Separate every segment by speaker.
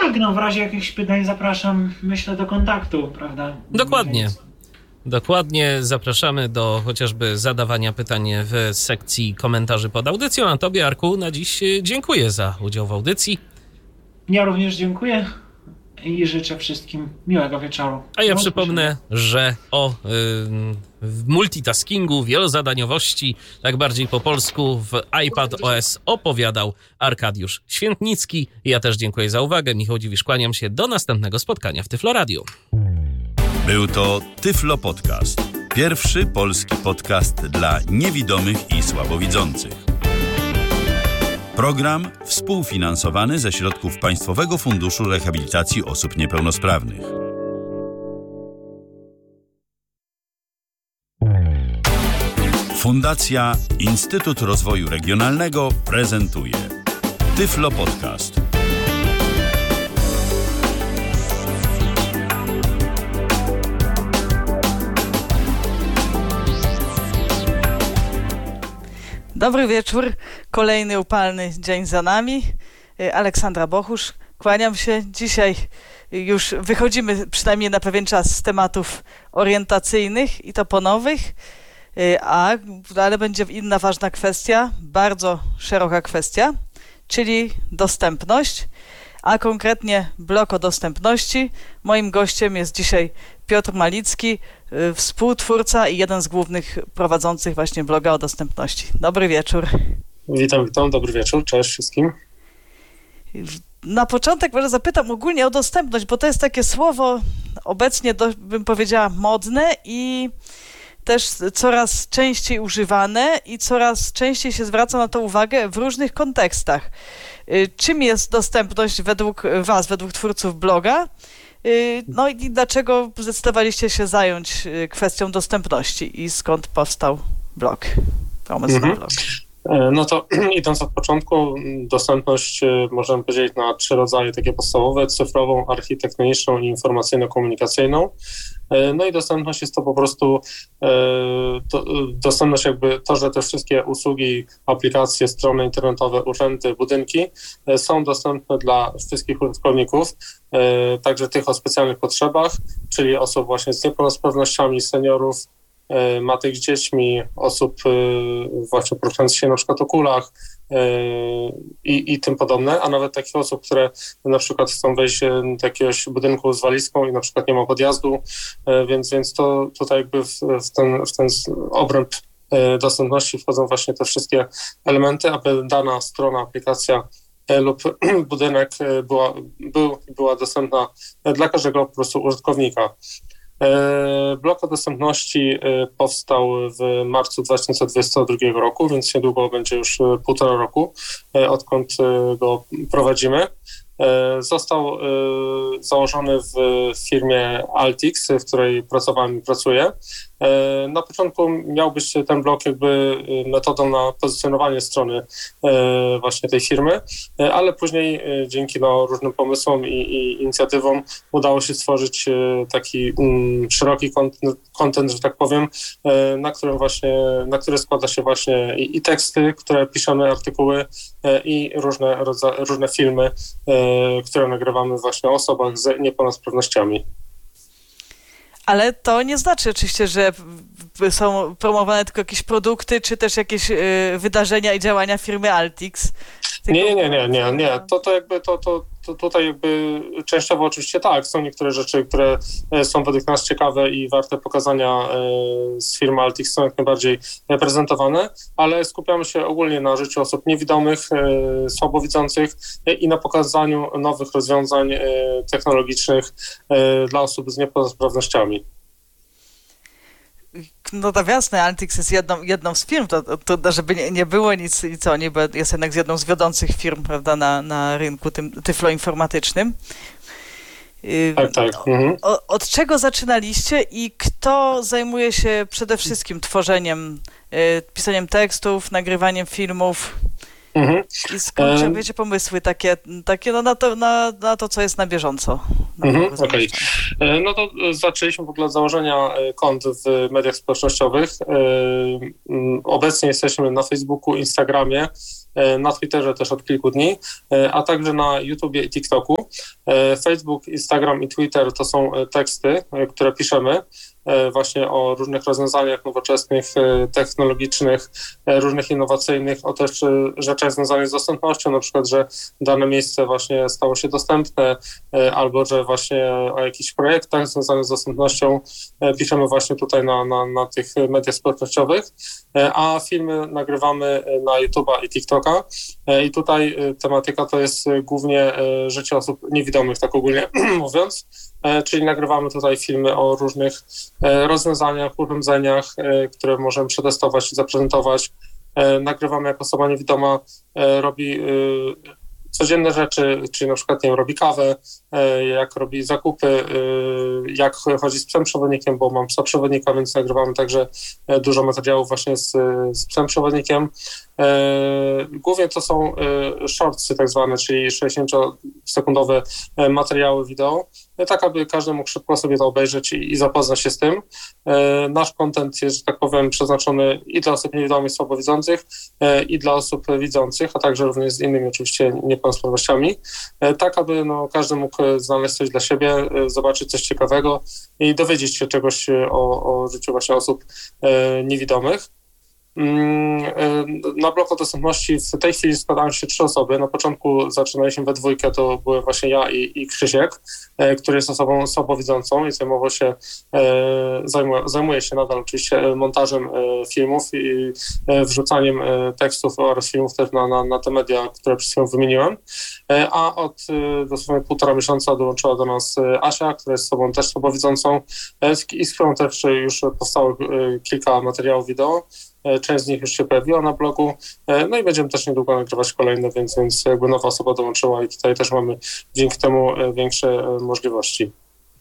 Speaker 1: Tak, no w razie jakichś pytań zapraszam, myślę, do kontaktu, prawda?
Speaker 2: Dokładnie. Dokładnie, zapraszamy do chociażby zadawania pytań w sekcji komentarzy pod audycją. A tobie, Arku, na dziś dziękuję za udział w audycji.
Speaker 1: Ja również dziękuję i życzę wszystkim miłego wieczoru.
Speaker 2: A ja przypomnę, że o multitaskingu, wielozadaniowości, tak bardziej po polsku, w iPadOS opowiadał Arkadiusz Świętnicki. Ja też dziękuję za uwagę. Michał Dziwisz, kłaniam się. Do następnego spotkania w Tyflo Radio.
Speaker 3: Był to Tyflo Podcast. Pierwszy polski podcast dla niewidomych i słabowidzących. Program współfinansowany ze środków Państwowego Funduszu Rehabilitacji Osób Niepełnosprawnych. Fundacja Instytut Rozwoju Regionalnego prezentuje Tyflo Podcast.
Speaker 4: Dobry wieczór, kolejny upalny dzień za nami. Aleksandra Bochusz, kłaniam się. Dzisiaj już wychodzimy przynajmniej na pewien czas z tematów orientacyjnych i toponowych, ale będzie inna ważna kwestia, bardzo szeroka kwestia, czyli dostępność, a konkretnie blok o dostępności. Moim gościem jest dzisiaj Piotr Malicki, współtwórca i jeden z głównych prowadzących właśnie bloga o dostępności. Dobry wieczór.
Speaker 5: Witam, dobry wieczór, cześć wszystkim.
Speaker 4: Na początek może zapytam ogólnie o dostępność, bo to jest takie słowo obecnie, bym powiedziała, modne i też coraz częściej używane i coraz częściej się zwraca na to uwagę w różnych kontekstach. Czym jest dostępność według Was, według twórców bloga? No i dlaczego zdecydowaliście się zająć kwestią dostępności i skąd powstał blog, pomysł na blog?
Speaker 5: No to idąc od początku, dostępność możemy podzielić na 3 rodzaje takie podstawowe: cyfrową, architektoniczną i informacyjno-komunikacyjną. No i dostępność jest to po prostu dostępność jakby to, że te wszystkie usługi, aplikacje, strony internetowe, urzędy, budynki są dostępne dla wszystkich użytkowników, także tych o specjalnych potrzebach, czyli osób właśnie z niepełnosprawnościami, seniorów, matek z dziećmi, osób właśnie poruszających się na przykład o kulach i tym podobne, a nawet takich osób, które na przykład chcą wejść do jakiegoś budynku z walizką i na przykład nie ma podjazdu, więc to tutaj jakby w ten obręb dostępności wchodzą właśnie te wszystkie elementy, aby dana strona, aplikacja lub budynek była dostępna dla każdego po prostu użytkownika. Blok o dostępności powstał w marcu 2022 roku, więc niedługo będzie już 1,5 roku, odkąd go prowadzimy. Został założony w firmie Altix, w której pracowałem i pracuję. Na początku miał być ten blog jakby metodą na pozycjonowanie strony właśnie tej firmy, ale później dzięki różnym pomysłom i inicjatywom udało się stworzyć taki szeroki content, że tak powiem, na który składa się właśnie i teksty, które piszemy, artykuły i różne filmy, które nagrywamy właśnie o osobach z niepełnosprawnościami.
Speaker 4: Ale to nie znaczy oczywiście, że są promowane tylko jakieś produkty, czy też jakieś wydarzenia i działania firmy Altix.
Speaker 5: Nie. To jakby tutaj jakby częściowo oczywiście tak, są niektóre rzeczy, które są według nas ciekawe i warte pokazania z firmy Altix, są jak najbardziej prezentowane, ale skupiamy się ogólnie na życiu osób niewidomych, słabowidzących i na pokazaniu nowych rozwiązań technologicznych dla osób z niepełnosprawnościami.
Speaker 4: No to jasne, Altix jest jedną z firm, to żeby nie było nic i co, nie, bo jest jednak jedną z wiodących firm, prawda, na rynku tym tyfloinformatycznym.
Speaker 5: Tak. Mhm.
Speaker 4: Od czego zaczynaliście i kto zajmuje się przede wszystkim tworzeniem, pisaniem tekstów, nagrywaniem filmów? I skąd czerpiecie pomysły takie no, na to, co jest na bieżąco
Speaker 5: Okej. No to zaczęliśmy w ogóle od założenia kont w mediach społecznościowych. Obecnie jesteśmy na Facebooku, Instagramie, na Twitterze też od kilku dni, a także na YouTubie i TikToku. Facebook, Instagram i Twitter to są teksty, które piszemy właśnie o różnych rozwiązaniach nowoczesnych, technologicznych, różnych innowacyjnych, o też rzeczach związanych z dostępnością, na przykład, że dane miejsce właśnie stało się dostępne, albo że właśnie o jakichś projektach związanych z dostępnością piszemy właśnie tutaj na tych mediach społecznościowych, a filmy nagrywamy na YouTube'a i TikToka i tutaj tematyka to jest głównie życie osób niewidomych, tak ogólnie mówiąc. Czyli nagrywamy tutaj filmy o różnych rozwiązaniach, urządzeniach, które możemy przetestować i zaprezentować. Nagrywamy, jak osoba niewidoma robi codzienne rzeczy, czyli na przykład, nie wiem, robi kawę, jak robi zakupy, jak chodzi z psem przewodnikiem, bo mam psa przewodnika, więc nagrywamy także dużo materiałów właśnie z psem przewodnikiem. Głównie to są shortsy tak zwane, czyli 60-sekundowe materiały wideo, tak aby każdy mógł szybko sobie to obejrzeć i zapoznać się z tym. Nasz content jest, że tak powiem, przeznaczony i dla osób niewidomych, słabowidzących, i dla osób widzących, a także również z innymi oczywiście niepełnosprawnościami, tak aby każdy mógł znaleźć coś dla siebie, zobaczyć coś ciekawego i dowiedzieć się czegoś o życiu właśnie osób niewidomych. Na blok o dostępności w tej chwili składają się 3 osoby. Na początku zaczynaliśmy we dwójkę, to były właśnie ja i Krzysiek, który jest osobą słabowidzącą i zajmuje się nadal oczywiście montażem filmów i wrzucaniem tekstów oraz filmów też na te media, które przed chwilą wymieniłem. A od dosłownie 1,5 miesiąca dołączyła do nas Asia, która jest osobą też słabowidzącą i z którą też już powstało kilka materiałów wideo. Część z nich już się pojawiła na blogu, no i będziemy też niedługo nagrywać kolejne, więc jakby nowa osoba dołączyła i tutaj też mamy dzięki temu większe możliwości.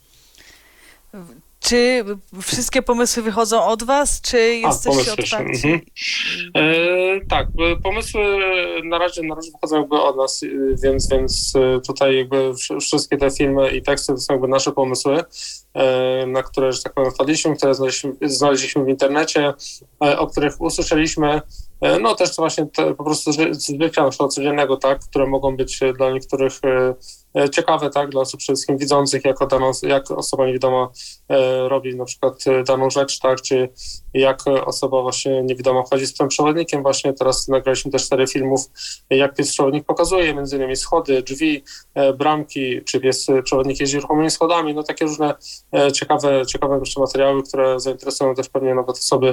Speaker 4: Czy wszystkie pomysły wychodzą od was, czy jesteście otwarci?
Speaker 5: Tak, pomysły na razie wychodzą jakby od nas, więc tutaj jakby wszystkie te filmy i teksty to są jakby nasze pomysły, na które, że tak powiem, wpadliśmy, które znaleźliśmy w internecie, o których usłyszeliśmy, no też to właśnie po prostu z życia naszego codziennego, tak, które mogą być dla niektórych ciekawe, tak, dla osób przede wszystkim widzących, jak osoba niewidoma robi na przykład daną rzecz, tak, czy jak osoba właśnie niewidoma chodzi z psem przewodnikiem. Właśnie teraz nagraliśmy też 4 filmów, jak pies przewodnik pokazuje, między innymi schody, drzwi, bramki, czy pies przewodnik jeździ ruchomymi schodami, no takie różne ciekawe jeszcze materiały, które zainteresują też pewnie nawet osoby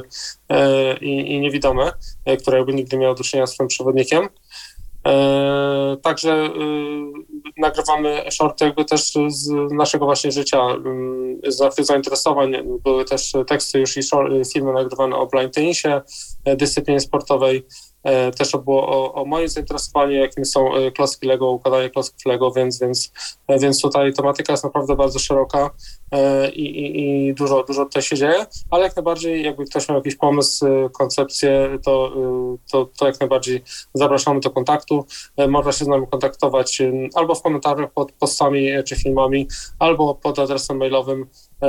Speaker 5: i niewidome, które jakby nigdy miały do czynienia z psem przewodnikiem. Także nagrywamy shorty jakby też z naszego właśnie życia, z naszych zainteresowań. Były też teksty już i filmy nagrywane o blind tenisie, dyscyplinie sportowej. Też było o moim zainteresowaniu, jakim są klocki Lego, układanie klocków Lego, więc tutaj tematyka jest naprawdę bardzo szeroka i dużo tutaj się dzieje, ale jak najbardziej jakby ktoś miał jakiś pomysł, koncepcję, to jak najbardziej zapraszamy do kontaktu. Można się z nami kontaktować albo w komentarzach pod postami czy filmami, albo pod adresem mailowym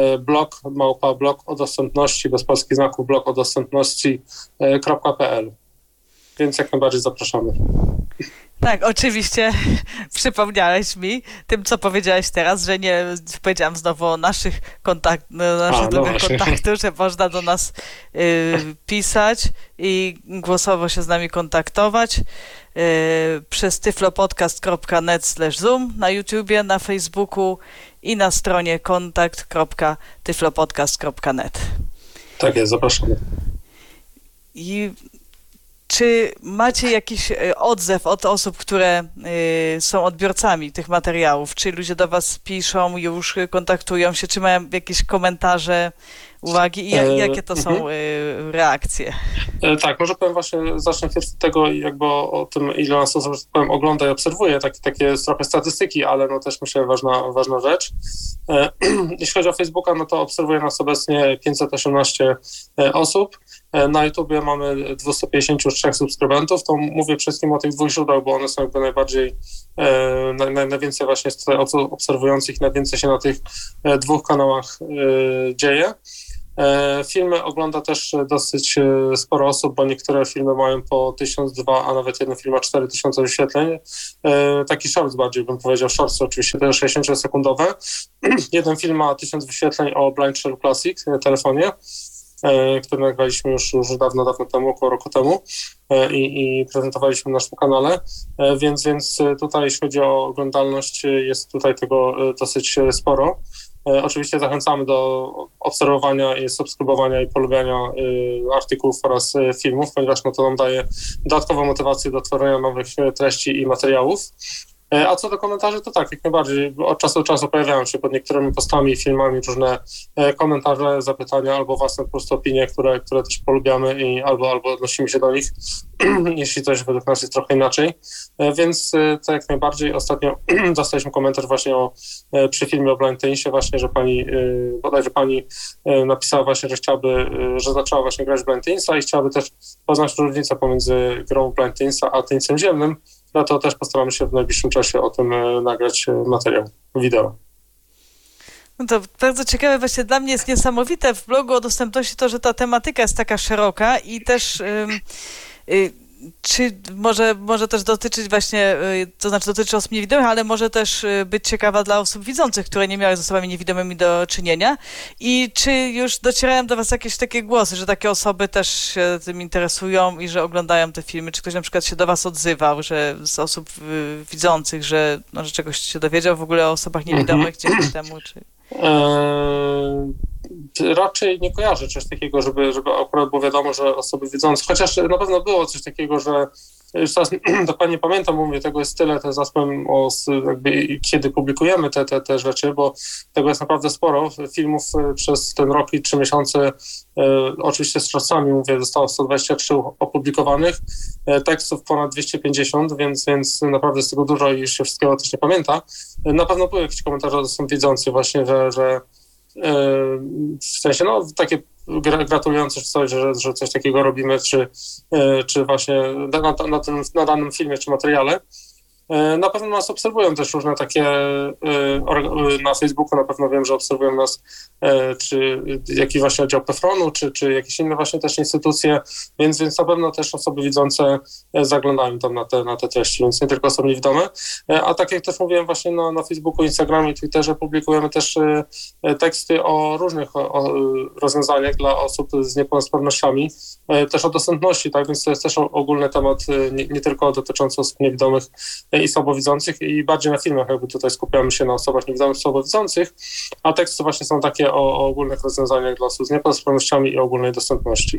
Speaker 5: blog o dostępności, bez polskich znaków, blog o dostępności.pl. Więc jak najbardziej zapraszamy.
Speaker 4: Tak, oczywiście przypomniałeś mi tym, co powiedziałeś teraz, że nie powiedziałam znowu o naszych drogach kontaktu, że można do nas pisać i głosowo się z nami kontaktować przez tyflopodcast.net/zoom na YouTubie, na Facebooku i na stronie kontakt.tyflopodcast.net.
Speaker 5: Tak jest, zapraszamy.
Speaker 4: I czy macie jakiś odzew od osób, które są odbiorcami tych materiałów? Czy ludzie do was piszą, już kontaktują się, czy mają jakieś komentarze uwagi i jakie to są reakcje?
Speaker 5: Tak, może powiem właśnie, zacznę pierw od tego jakby o tym, ile nas osób, że tak powiem, ogląda i obserwuje, takie trochę statystyki, ale no też myślę ważna rzecz. Jeśli chodzi o Facebooka, no to obserwuje nas obecnie 518 osób. Na YouTubie mamy 253 subskrybentów, to mówię wszystkim o tych dwóch źródłach, bo one są jakby najwięcej właśnie jest tutaj osób obserwujących, najwięcej się na tych dwóch kanałach dzieje. Filmy ogląda też dosyć sporo osób, bo niektóre filmy mają po 1002, a nawet jeden film ma 4000 wyświetleń. Taki shorts bardziej bym powiedział, shorts oczywiście też 60-sekundowe. Jeden film ma 1000 wyświetleń o Blind Shell Classic telefonie, który nagraliśmy już dawno temu, około roku temu i prezentowaliśmy na naszym kanale, więc tutaj jeśli chodzi o oglądalność jest tutaj tego dosyć sporo. Oczywiście zachęcamy do obserwowania i subskrybowania i polubiania artykułów oraz filmów, ponieważ no to nam daje dodatkową motywację do tworzenia nowych treści i materiałów. A co do komentarzy, to tak, jak najbardziej od czasu do czasu pojawiają się pod niektórymi postami i filmami różne komentarze, zapytania albo własne po prostu opinie, które też polubiamy i albo odnosimy się do nich, jeśli coś według nas jest trochę inaczej. Więc to jak najbardziej. Ostatnio dostaliśmy komentarz właśnie przy filmie o Blind Tennisie właśnie, że bodajże pani napisała właśnie, że zaczęła właśnie grać w Blind Tennisa i chciałaby też poznać różnicę pomiędzy grą w Blind Tennisa a tenisem ziemnym. No to też postaramy się w najbliższym czasie o tym nagrać materiał, wideo.
Speaker 4: No to bardzo ciekawe, właśnie dla mnie jest niesamowite w blogu o dostępności to, że ta tematyka jest taka szeroka i też czy może też dotyczyć właśnie, to znaczy dotyczy osób niewidomych, ale może też być ciekawa dla osób widzących, które nie miały z osobami niewidomymi do czynienia. I czy już docierają do was jakieś takie głosy, że takie osoby też się tym interesują i że oglądają te filmy? Czy ktoś na przykład się do was odzywał, że z osób widzących, że czegoś się dowiedział w ogóle o osobach niewidomych dzięki temu? Czy...
Speaker 5: Raczej nie kojarzę czegoś takiego, żeby akurat było wiadomo, że osoby widzące, chociaż na pewno było coś takiego, że już teraz dokładnie nie pamiętam, mówię, tego jest tyle, to zaspem jakby kiedy publikujemy te rzeczy, bo tego jest naprawdę sporo. Filmów przez ten rok i 3 miesiące, oczywiście z czasami, mówię, zostało 123 opublikowanych, tekstów ponad 250, więc naprawdę jest tego dużo i już się wszystkiego też nie pamięta. Na pewno były jakieś komentarze, to są widzący właśnie, że w sensie, no takie gratulujące coś, że coś takiego robimy, czy właśnie na danym filmie, czy materiale. Na pewno nas obserwują też różne takie, na Facebooku na pewno wiem, że obserwują nas czy jakiś właśnie oddział PFRON-u, czy jakieś inne właśnie też instytucje, więc na pewno też osoby widzące zaglądają tam na te treści, więc nie tylko osoby niewidome. A tak jak też mówiłem właśnie na Facebooku, Instagramie, Twitterze publikujemy też teksty o różnych rozwiązaniach dla osób z niepełnosprawnościami, też o dostępności, tak, więc to jest też ogólny temat, nie tylko dotyczący osób niewidomych i słabowidzących i bardziej na filmach, jakby tutaj skupiamy się na osobach niewidomych, słabowidzących, a teksty właśnie są takie o ogólnych rozwiązaniach dla osób z niepełnosprawnościami i ogólnej dostępności.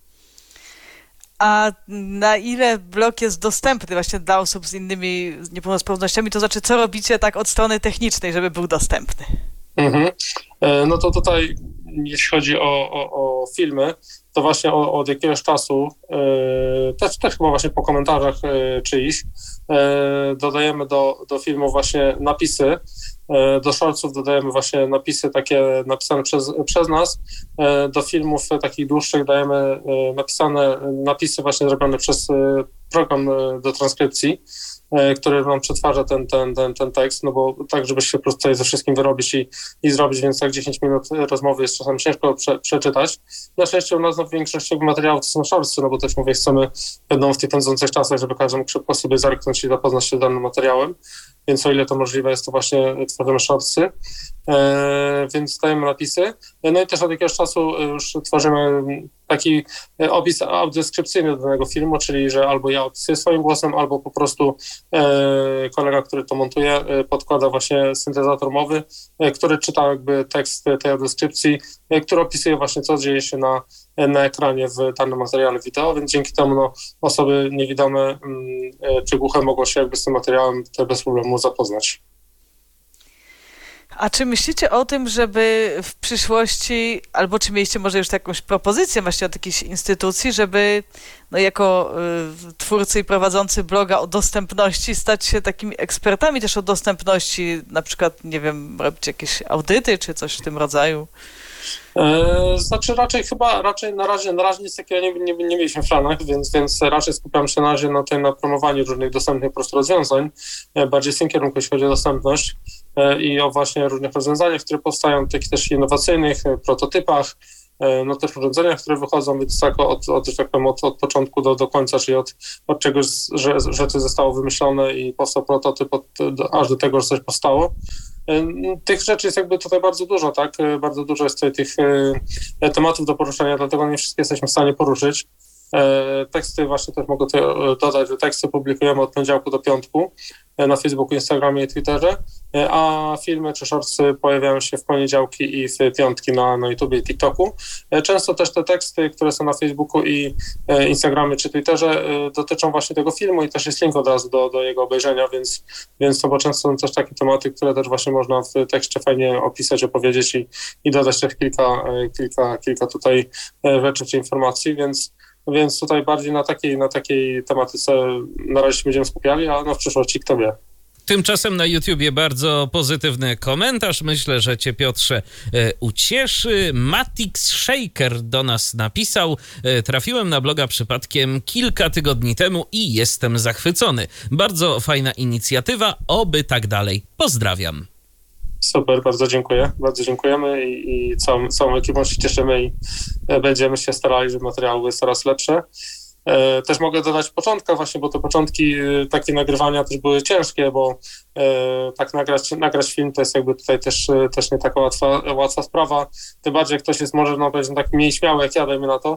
Speaker 4: A na ile blog jest dostępny właśnie dla osób z innymi niepełnosprawnościami, to znaczy co robicie tak od strony technicznej, żeby był dostępny?
Speaker 5: No to tutaj jeśli chodzi o filmy, to właśnie od jakiegoś czasu, też chyba właśnie po komentarzach czyichś, dodajemy do filmów właśnie napisy, do shortsów dodajemy właśnie napisy takie napisane przez nas, do filmów takich dłuższych dajemy napisane napisy właśnie zrobione przez program do transkrypcji, który nam przetwarza ten tekst, no bo tak, żeby się po prostu tutaj ze wszystkim wyrobić i zrobić, więc tak 10 minut rozmowy jest czasami ciężko przeczytać. Na szczęście u nas w większości materiałów to są shortsy, no bo też mówię, chcemy w tych pędzących czasach, żeby każdy mógł szybko sobie zerknąć i zapoznać się z danym materiałem, więc o ile to możliwe jest, to właśnie tworzymy shortsy, więc dajemy napisy. No i też od jakiegoś czasu już tworzymy taki opis audiodeskrypcyjny do danego filmu, czyli że albo ja opisuję swoim głosem, albo po prostu kolega, który to montuje, podkłada właśnie syntezator mowy, który czyta jakby tekst tej audiodeskrypcji, który opisuje właśnie, co dzieje się na ekranie w danym materiale wideo, więc dzięki temu osoby niewidome czy głuche mogą się jakby z tym materiałem bez problemu zapoznać.
Speaker 4: A czy myślicie o tym, żeby w przyszłości, albo czy mieliście może już jakąś propozycję właśnie od jakiejś instytucji, żeby jako twórcy i prowadzący bloga o dostępności stać się takimi ekspertami też o dostępności, na przykład, nie wiem, robić jakieś audyty czy coś w tym rodzaju?
Speaker 5: Znaczy raczej na razie nic takiego nie mieliśmy w planach, więc raczej skupiam się na razie na promowaniu różnych dostępnych po prostu rozwiązań, bardziej w tym kierunku, jeśli chodzi o dostępność i o właśnie różnych rozwiązaniach, które powstają, takich też innowacyjnych, prototypach, też urządzeniach, które wychodzą, więc tak od początku do końca, czyli od czegoś, że coś zostało wymyślone i powstał prototyp, aż do tego, że coś powstało. Tych rzeczy jest jakby tutaj bardzo dużo, tak? Bardzo dużo jest tutaj tych tematów do poruszenia, dlatego nie wszystkie jesteśmy w stanie poruszyć. Teksty właśnie też mogę tutaj dodać, że teksty publikujemy od poniedziałku do piątku na Facebooku, Instagramie i Twitterze, a filmy czy shortsy pojawiają się w poniedziałki i w piątki na YouTubie i TikToku. Często też te teksty, które są na Facebooku i Instagramie czy Twitterze dotyczą właśnie tego filmu i też jest link od razu do jego obejrzenia, więc to bo często są też takie tematy, które też właśnie można w tekście fajnie opisać, opowiedzieć i dodać też kilka tutaj rzeczy czy informacji, więc tutaj bardziej na takiej tematyce na razie się będziemy skupiali, a w przyszłości kto wie.
Speaker 2: Tymczasem na YouTubie bardzo pozytywny komentarz. Myślę, że cię, Piotrze, ucieszy. Matix Shaker do nas napisał: trafiłem na bloga przypadkiem kilka tygodni temu i jestem zachwycony. Bardzo fajna inicjatywa, oby tak dalej. Pozdrawiam.
Speaker 5: Super, bardzo dziękuję. Bardzo dziękujemy i całą ekipą się cieszymy i będziemy się starali, żeby materiały były coraz lepsze. Też mogę dodać początka właśnie, bo te początki takie nagrywania też były ciężkie, bo tak nagrać film to jest jakby tutaj też nie taka łatwa sprawa. Tym bardziej jak ktoś jest może powiedzmy tak mniej śmiały jak ja, dajmy na to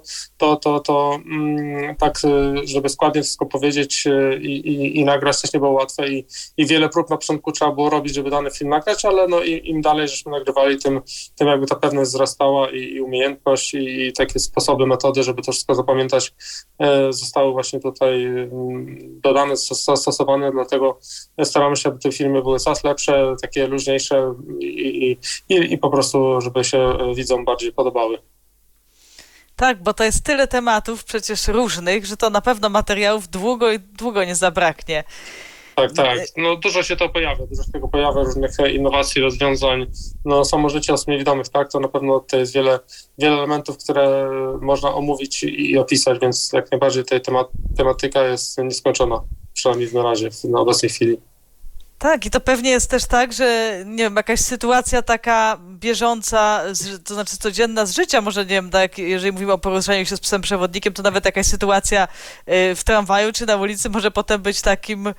Speaker 5: tak, żeby składnie wszystko powiedzieć i nagrać też nie było łatwe i wiele prób na początku trzeba było robić, żeby dany film nagrać, ale im dalej żeśmy nagrywali, tym jakby ta pewność wzrastała i umiejętność i takie sposoby, metody, żeby to wszystko zapamiętać, zostały właśnie tutaj dodane, zastosowane, dlatego staramy się, aby te filmy były coraz lepsze, takie luźniejsze i po prostu, żeby się widzom bardziej podobały.
Speaker 4: Tak, bo to jest tyle tematów przecież różnych, że to na pewno materiałów długo nie zabraknie.
Speaker 5: Tak. Dużo się tego pojawia, różnych innowacji, rozwiązań. Samo życie osób niewidomych, tak, to na pewno to jest wiele elementów, które można omówić i opisać, więc jak najbardziej tutaj tematyka jest nieskończona, przynajmniej na razie, na obecnej chwili.
Speaker 4: Tak, i to pewnie jest też tak, że nie wiem, jakaś sytuacja taka bieżąca, to znaczy codzienna z życia, może nie wiem, tak, jeżeli mówimy o poruszaniu się z psem przewodnikiem, to nawet jakaś sytuacja w tramwaju czy na ulicy może potem być takim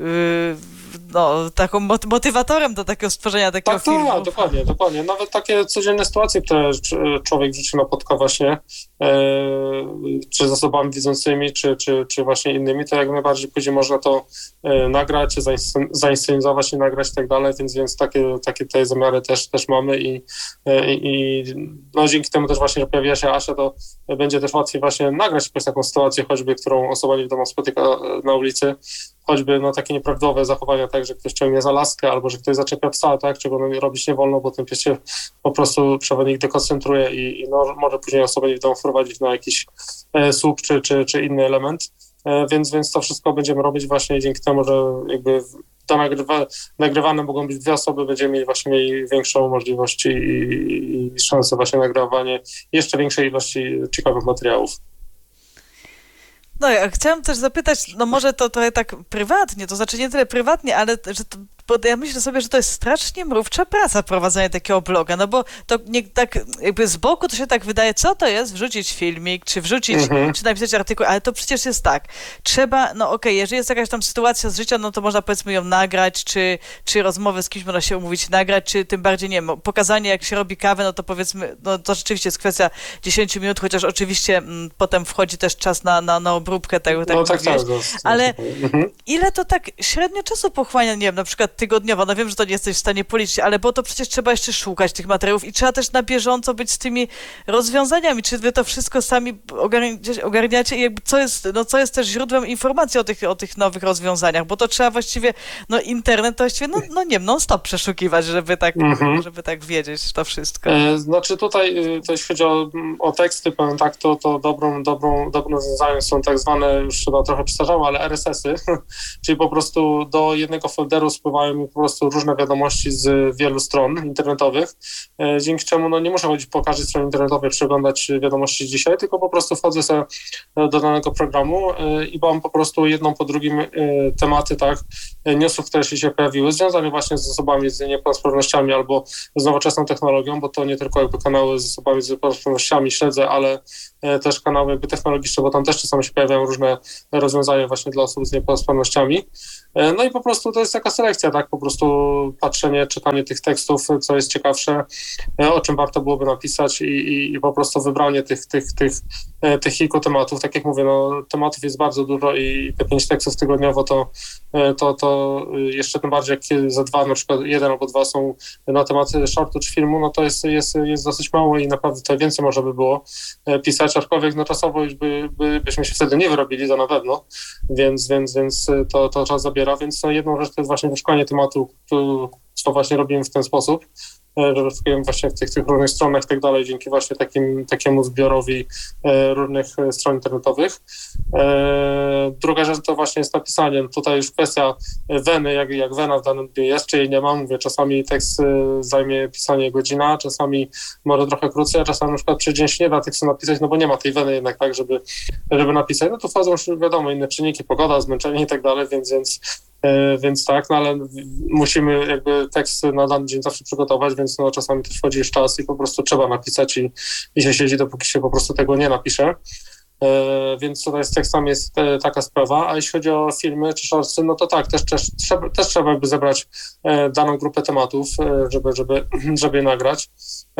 Speaker 4: taką motywatorem do takiego stworzenia takiego filmu.
Speaker 5: Tak, dokładnie. Nawet takie codzienne sytuacje, które człowiek w życiu napotka właśnie, czy z osobami widzącymi, czy właśnie innymi, to jak najbardziej później można to nagrać, zainscenizować i nagrać i tak dalej, więc takie te zamiary też mamy i dzięki temu też właśnie, że pojawiła się Asia, to będzie też łatwiej właśnie nagrać jakąś taką sytuację, choćby, którą osoba niewidoma spotyka na ulicy, choćby takie nieprawidłowe zachowania, tak, że ktoś ciągnie za laskę albo że ktoś zaczepia psa, tak, czego robić nie wolno, bo ten pies się po prostu przewodnik dekoncentruje i może później osobę niewidomą wprowadzić na jakiś słup czy inny element, więc to wszystko będziemy robić właśnie dzięki temu, że jakby nagrywane mogą być dwie osoby, będziemy mieli większą możliwość i szansę właśnie nagrywanie jeszcze większej ilości ciekawych materiałów.
Speaker 4: No ja chciałam też zapytać, może to trochę tak prywatnie, to znaczy nie tyle prywatnie, ale że bo ja myślę sobie, że to jest strasznie mrówcza praca prowadzenie takiego bloga, bo to nie tak jakby z boku to się tak wydaje, co to jest wrzucić filmik, czy wrzucić, czy napisać artykuł, ale to przecież jest tak, trzeba, jeżeli jest jakaś tam sytuacja z życia, to można powiedzmy ją nagrać, czy rozmowę z kimś można się umówić nagrać, czy tym bardziej, nie wiem, pokazanie jak się robi kawę, to powiedzmy, to rzeczywiście jest kwestia 10 minut, chociaż oczywiście potem wchodzi też czas na obróbkę tego, tak. Ale ile to tak średnio czasu pochłania, nie wiem, na przykład tygodniowo, no wiem, że to nie jesteś w stanie policzyć, ale bo to przecież trzeba jeszcze szukać tych materiałów i trzeba też na bieżąco być z tymi rozwiązaniami. Czy wy to wszystko sami ogarniacie i jakby co jest też źródłem informacji o tych nowych rozwiązaniach, bo to trzeba właściwie, internet to właściwie, non-stop przeszukiwać, żeby tak wiedzieć to wszystko.
Speaker 5: Znaczy tutaj, to jeśli chodzi o teksty, powiem tak, to dobrą rozwiązaniem są tak zwane, już chyba trochę przestarzałe, ale RSS-y, czyli po prostu do jednego folderu spływają mi po prostu różne wiadomości z wielu stron internetowych, dzięki czemu nie muszę chodzić po każdej stronie internetowej, przeglądać wiadomości dzisiaj, tylko po prostu wchodzę sobie do danego programu i mam po prostu jedną po drugim tematy, tak, newsów, które się pojawiły, związane właśnie z osobami z niepełnosprawnościami albo z nowoczesną technologią, bo to nie tylko jakby kanały z osobami z niepełnosprawnościami śledzę, ale też kanały jakby technologiczne, bo tam też czasami się pojawiają różne rozwiązania właśnie dla osób z niepełnosprawnościami. No i po prostu to jest taka selekcja, tak, po prostu patrzenie, czytanie tych tekstów, co jest ciekawsze, o czym warto byłoby napisać i po prostu wybranie tych kilku tematów. Tak jak mówię, tematów jest bardzo dużo i te 5 tekstów tygodniowo to jeszcze tym bardziej jak za 2, na przykład 1 albo 2 są na temat shortu czy filmu, to jest dosyć mało i naprawdę tutaj więcej można by było pisać, aczkolwiek czasowo już byśmy się wtedy nie wyrobili, to na pewno, więc to czas zabiera, więc jedną rzecz to jest właśnie wyszukanie tematu, co właśnie robimy w ten sposób, że szukujemy właśnie w tych różnych stronach i tak dalej, dzięki właśnie takiemu zbiorowi różnych stron internetowych. Druga rzecz to właśnie jest napisaniem. Tutaj już kwestia weny, jak wena w danym dniu jest, czy jej nie ma. Mówię, czasami tekst zajmie pisanie godzina, czasami może trochę krócej, a czasami na przykład przy dzień się nie da tekstu napisać, bo nie ma tej weny jednak tak, żeby napisać. To wchodzą już wiadomo inne czynniki, pogoda, zmęczenie i tak dalej, więc tak, ale musimy jakby tekst na dany dzień zawsze przygotować, więc czasami też wchodzi już czas i po prostu trzeba napisać i się siedzi, dopóki się po prostu tego nie napisze. Więc tutaj z tekstami jest taka sprawa, a jeśli chodzi o filmy czy shortsy, to tak, też trzeba jakby zebrać daną grupę tematów, żeby je nagrać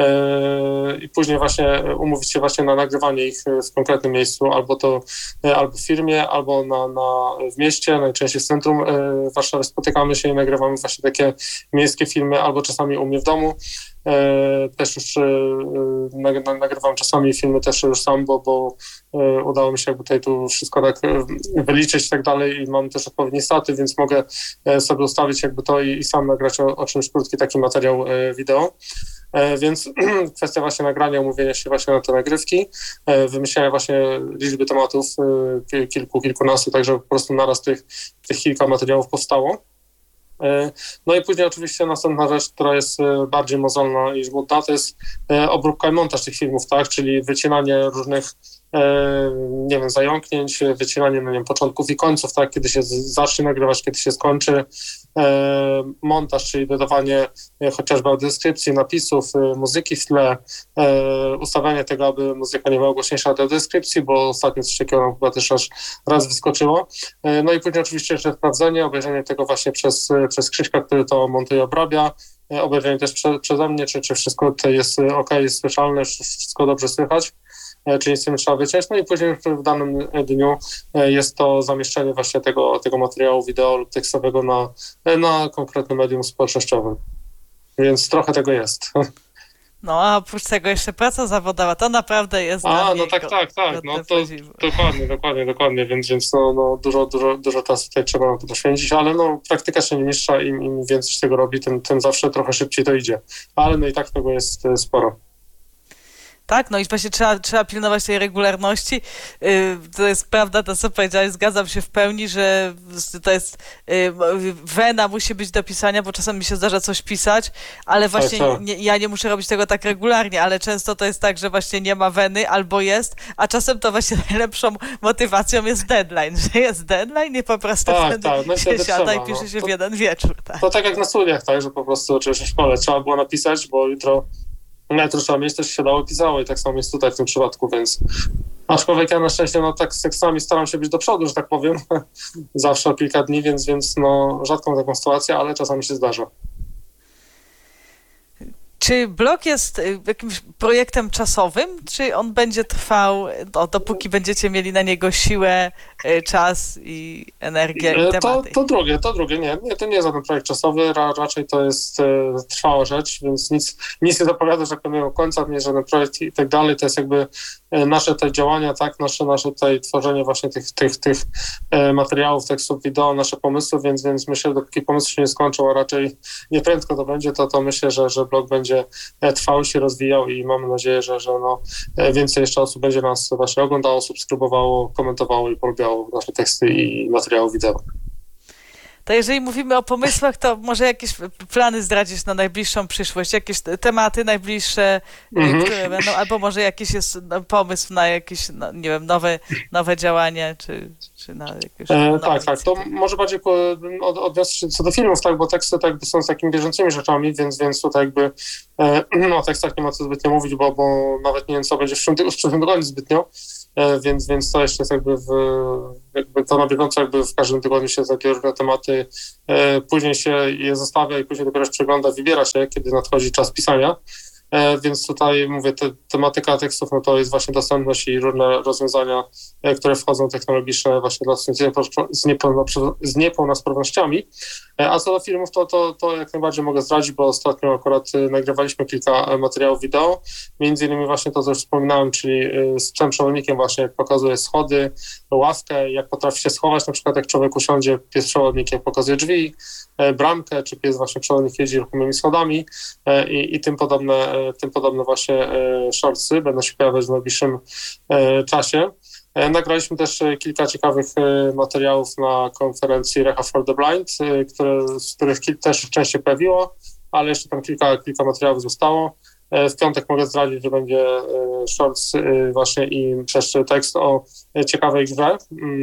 Speaker 5: i później właśnie umówić się właśnie na nagrywanie ich w konkretnym miejscu, albo w firmie, albo w mieście, najczęściej w centrum Warszawy spotykamy się i nagrywamy właśnie takie miejskie filmy, albo czasami u mnie w domu. Też już nagrywam czasami filmy też już sam, bo udało mi się jakby tu wszystko tak wyliczyć i tak dalej i mam też odpowiednie staty, więc mogę sobie ustawić jakby to i sam nagrać o czymś krótki taki materiał wideo. Więc kwestia właśnie nagrania, umówienia się właśnie na te nagrywki, wymyślenia właśnie liczby tematów, kilkunastu, tak żeby po prostu naraz tych kilka materiałów powstało. No i później oczywiście następna rzecz, która jest bardziej mozolna i żmudna, to jest obróbka i montaż tych filmów, tak, czyli wycinanie różnych zająknięć, wycinanie początków i końców, tak, kiedy się zacznie nagrywać, kiedy się skończy, montaż, czyli dodawanie chociażby audiodeskrypcji, napisów, muzyki w tle, ustawianie tego, aby muzyka nie była głośniejsza od audiodeskrypcji, bo ostatnio coś takiego nam chyba też raz wyskoczyło. No i później oczywiście jeszcze sprawdzenie, obejrzenie tego właśnie przez Krzyśka, który to montuje, obrabia, obejrzenie też przeze mnie, czy wszystko tutaj jest ok, jest słyszalne, wszystko dobrze słychać, czy nic nie trzeba wyciąć. No i później w danym dniu jest to zamieszczenie właśnie tego materiału wideo lub tekstowego na konkretnym medium społecznościowym. Więc trochę tego jest. No,
Speaker 4: a oprócz tego jeszcze praca zawodowa, to naprawdę jest
Speaker 5: tak. No to dokładnie, więc dużo czasu tutaj trzeba na to poświęcić, ale praktyka się nie mistrza, im więcej się tego robi, tym zawsze trochę szybciej to idzie. Ale i tak tego jest sporo.
Speaker 4: Tak, i właśnie trzeba pilnować tej regularności. To jest prawda, to co powiedziałeś, zgadzam się w pełni, że to jest wena musi być do pisania, bo czasem mi się zdarza coś pisać, ale właśnie ja nie muszę robić tego tak regularnie, ale często to jest tak, że właśnie nie ma weny albo jest, a czasem to właśnie najlepszą motywacją jest deadline, że jest deadline i po prostu wtedy się siada i pisze się w jeden wieczór. Tak.
Speaker 5: To tak jak na studiach, tak, że po prostu czy w szkole trzeba było napisać, bo jutro trzeba mieć, też się dało, pisało i tak samo jest tutaj w tym przypadku, więc aczkolwiek ja na szczęście tak z tekstami staram się być do przodu, że tak powiem, zawsze o kilka dni, więc rzadką taką sytuację, ale czasami się zdarza.
Speaker 4: Czy blog jest jakimś projektem czasowym, czy on będzie trwał, dopóki będziecie mieli na niego siłę, czas i energię i tematy?
Speaker 5: To drugie. Nie, to nie jest żaden projekt czasowy, raczej to jest trwała rzecz, więc nic nie zapowiada, że pełnego końca, nie jest żaden projekt i tak dalej. To jest jakby nasze te działania, tak, nasze tutaj tworzenie właśnie tych materiałów, tekstów, wideo, nasze pomysły, więc myślę, że dopóki pomysły się nie skończą, a raczej nieprędko to będzie, to myślę, że blog będzie trwał, się rozwijał i mamy nadzieję, że więcej jeszcze osób będzie nas właśnie oglądało, subskrybowało, komentowało i polubiało nasze teksty i materiały wideo.
Speaker 4: To jeżeli mówimy o pomysłach, to może jakieś plany zdradzić na najbliższą przyszłość, jakieś tematy najbliższe, które będą, albo może jakiś jest pomysł na jakieś, nie wiem, nowe działania, czy na jakieś... Tak, to może bardziej odniosę się co do filmów, tak, bo teksty tak są z takimi bieżącymi rzeczami, więc tutaj jakby o tekstach nie ma co zbytnio mówić, bo nawet nie wiem, co będzie w przyszłym tygodniu zbytnio. Więc to jeszcze jest jakby to na bieżąco jakby w każdym tygodniu się takie różne tematy, później się je zostawia i później dopiero się przegląda, wybiera się, kiedy nadchodzi czas pisania. Więc tutaj mówię, tematyka tekstów, no to jest właśnie dostępność i różne rozwiązania, które wchodzą technologiczne właśnie dla osób z niepełnosprawnościami. A co do filmów, to jak najbardziej mogę zdradzić, bo ostatnio akurat nagrywaliśmy kilka materiałów wideo, między innymi właśnie to, co już wspominałem, czyli z psem przewodnikiem właśnie, jak pokazuje schody, ławkę, jak potrafi się schować, na przykład jak człowiek usiądzie, pies przewodnik, jak pokazuje drzwi, bramkę, czy pies właśnie przewodnik jeździ ruchomymi schodami i tym podobne właśnie shortsy będą się pojawiać w najbliższym czasie. Nagraliśmy też kilka ciekawych materiałów na konferencji Reha for the Blind, z których też część się pojawiło, ale jeszcze tam kilka materiałów zostało. W piątek mogę zdradzić, że będzie shorts właśnie i też tekst o ciekawej grze,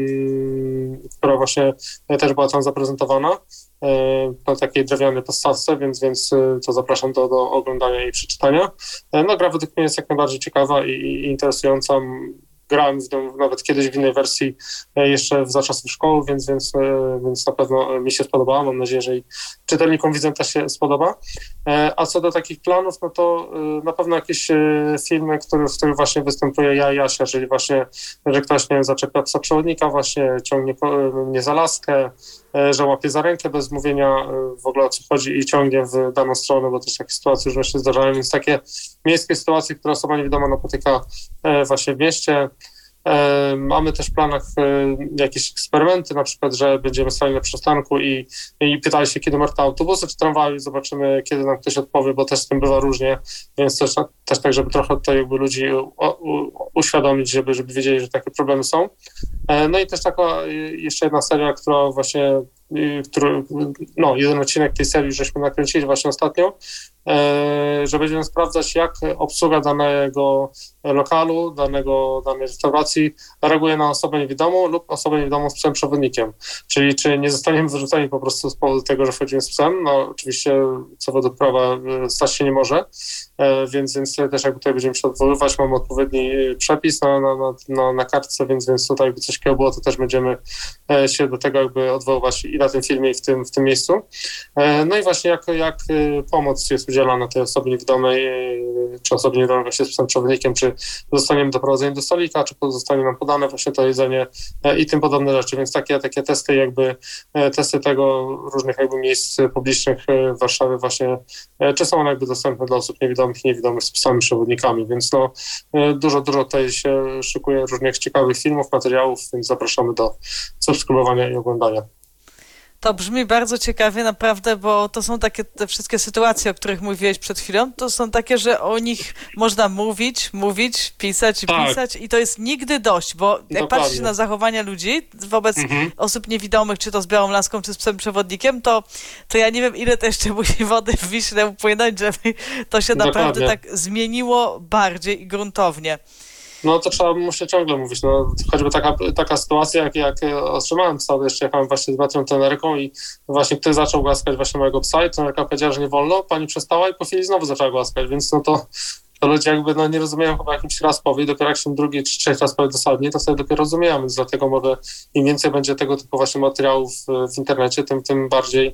Speaker 4: która właśnie też była tam zaprezentowana na takiej drewnianej podstawce, więc to zapraszam do oglądania i przeczytania. No, gra według mnie jest jak najbardziej ciekawa i interesująca. Grałem w nią nawet kiedyś w innej wersji jeszcze za czasów szkoły, więc na pewno mi się spodobała. Mam nadzieję, że i czytelnikom, widzom też się spodoba. A co do takich planów, no to na pewno jakieś filmy, w których właśnie występuje ja i Jasia, czyli właśnie, że ktoś, nie wiem, zaczepia psa przewodnika, właśnie ciągnie mnie za laskę, że łapie za rękę bez mówienia w ogóle o co chodzi i ciągnie w daną stronę, bo też takie sytuacje już się zdarzają, więc takie miejskie sytuacje, które osoba niewidoma napotyka właśnie w mieście. Mamy też w planach jakieś eksperymenty, na przykład, że będziemy stali na przystanku i pytali się, kiedy marta autobusy czy tramwaju, zobaczymy, kiedy nam ktoś odpowie, bo też z tym bywa różnie, więc też tak, żeby trochę tutaj jakby ludzi uświadomić, żeby wiedzieli, że takie problemy są. No i też taka jeszcze jedna seria, która właśnie, jeden odcinek tej serii żeśmy nakręcili właśnie ostatnio, że będziemy sprawdzać, jak obsługa danego lokalu, danej restauracji reaguje na osobę niewidomą lub osobę niewidomą z psem przewodnikiem. Czyli czy nie zostaniemy wyrzuceni po prostu z powodu tego, że wchodzimy z psem. No oczywiście co według prawa stać się nie może, więc też jakby tutaj będziemy się odwoływać, mamy odpowiedni przepis na kartce, więc tutaj jakby coś takiego było, to też będziemy się do tego jakby odwoływać i na tym filmie, i w tym miejscu. No i właśnie jak pomoc jest udzielana tej osobie niewidomej, czy osobie niewidomej właśnie z psem przewodnikiem, czy zostaniemy doprowadzeni do stolika, czy zostanie nam podane właśnie to jedzenie i tym podobne rzeczy, więc takie testy tego różnych jakby miejsc publicznych w Warszawie właśnie, czy są one jakby dostępne dla osób niewidomych i niewidomych z psami przewodnikami, więc dużo tutaj się szykuje różnych ciekawych filmów, materiałów, więc zapraszamy do subskrybowania i oglądania. To brzmi bardzo ciekawie, naprawdę, bo to są takie te wszystkie sytuacje, o których mówiłeś przed chwilą, to są takie, że o nich można mówić, pisać i to jest nigdy dość, bo jak patrzysz na zachowania ludzi wobec osób niewidomych, czy to z białą laską, czy z psem przewodnikiem, to ja nie wiem, ile to jeszcze musi wody w Wiśle upłynąć, żeby to się naprawdę tak zmieniło bardziej i gruntownie.
Speaker 5: No to muszę ciągle mówić, choćby taka sytuacja, jak otrzymałem psa, jeszcze jechałem właśnie z Matrią trenerką i właśnie ktoś zaczął głaskać właśnie mojego psa i trenerka powiedziała, że nie wolno, pani przestała i po chwili znowu zaczęła głaskać, więc to ludzie jakby nie rozumieją, chyba jakimś raz powie, dopiero jak się drugi czy trzeci raz powie dosadnie, to sobie dopiero rozumiemy, więc dlatego może im więcej będzie tego typu właśnie materiałów w internecie, tym bardziej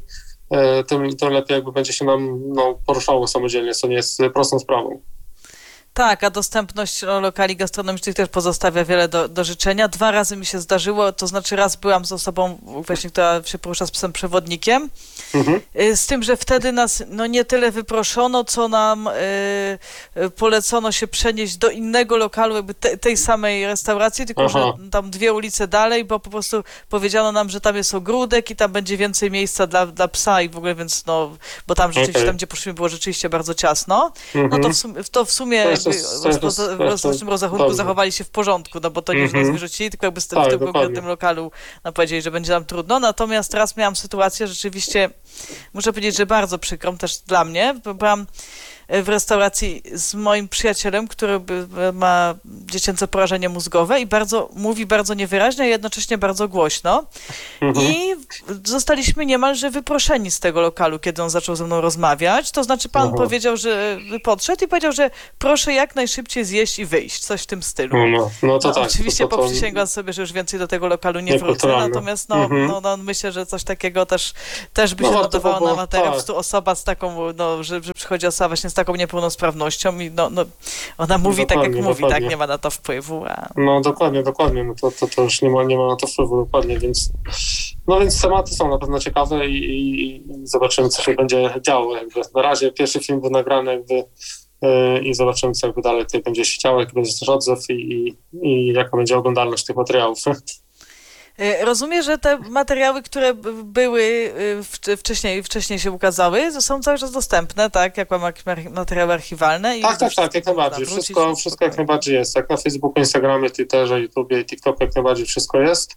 Speaker 5: tym lepiej jakby będzie się nam poruszało samodzielnie, co nie jest prostą sprawą.
Speaker 4: Tak, a dostępność lokali gastronomicznych też pozostawia wiele do życzenia. 2 razy mi się zdarzyło, to znaczy raz byłam z osobą właśnie, która się porusza z psem przewodnikiem, z tym, że wtedy nas nie tyle wyproszono, co nam polecono się przenieść do innego lokalu, jakby tej samej restauracji, tylko że tam 2 ulice dalej, bo po prostu powiedziano nam, że tam jest ogródek i tam będzie więcej miejsca dla psa i w ogóle, więc bo tam rzeczywiście, tam gdzie poszliśmy, było rzeczywiście bardzo ciasno. No to w sumie w rozsądnym rozrachunku zachowali się w porządku, bo to nie, że nas wyrzucili, tylko jakby w tym konkretnym lokalu powiedzieli, że będzie nam trudno. Natomiast raz miałam sytuację rzeczywiście, muszę powiedzieć, że bardzo przykrą też dla mnie. Byłam w restauracji z moim przyjacielem, który ma dziecięce porażenie mózgowe i mówi bardzo niewyraźnie, a jednocześnie bardzo głośno. I zostaliśmy niemalże wyproszeni z tego lokalu, kiedy on zaczął ze mną rozmawiać. To znaczy pan powiedział, że podszedł i powiedział, że proszę jak najszybciej zjeść i wyjść. Coś w tym stylu.
Speaker 5: To tak.
Speaker 4: Oczywiście poprzysięgłam sobie, że już więcej do tego lokalu nie wrócę. Natomiast myślę, że coś takiego też by się notowało na materiał. Po prostu osoba z taką, że przychodzi osoba właśnie z taką niepełnosprawnością i ona mówi tak, jak mówi, tak, nie ma na to wpływu.
Speaker 5: No dokładnie, to już nie ma na to wpływu, dokładnie, więc tematy są na pewno ciekawe i zobaczymy, co się będzie działo. Jakby na razie pierwszy film był nagrany i zobaczymy, co jakby dalej tutaj będzie się działo, jaki będzie też odzew i jaka będzie oglądalność tych materiałów.
Speaker 4: Rozumiem, że te materiały, które były wcześniej się ukazały, są cały czas dostępne, tak? Jak materiały archiwalne.
Speaker 5: Tak, jak najbardziej. Wszystko jak najbardziej jest. Jak na Facebooku, Instagramie, Twitterze, YouTubie i TikToku jak najbardziej wszystko jest.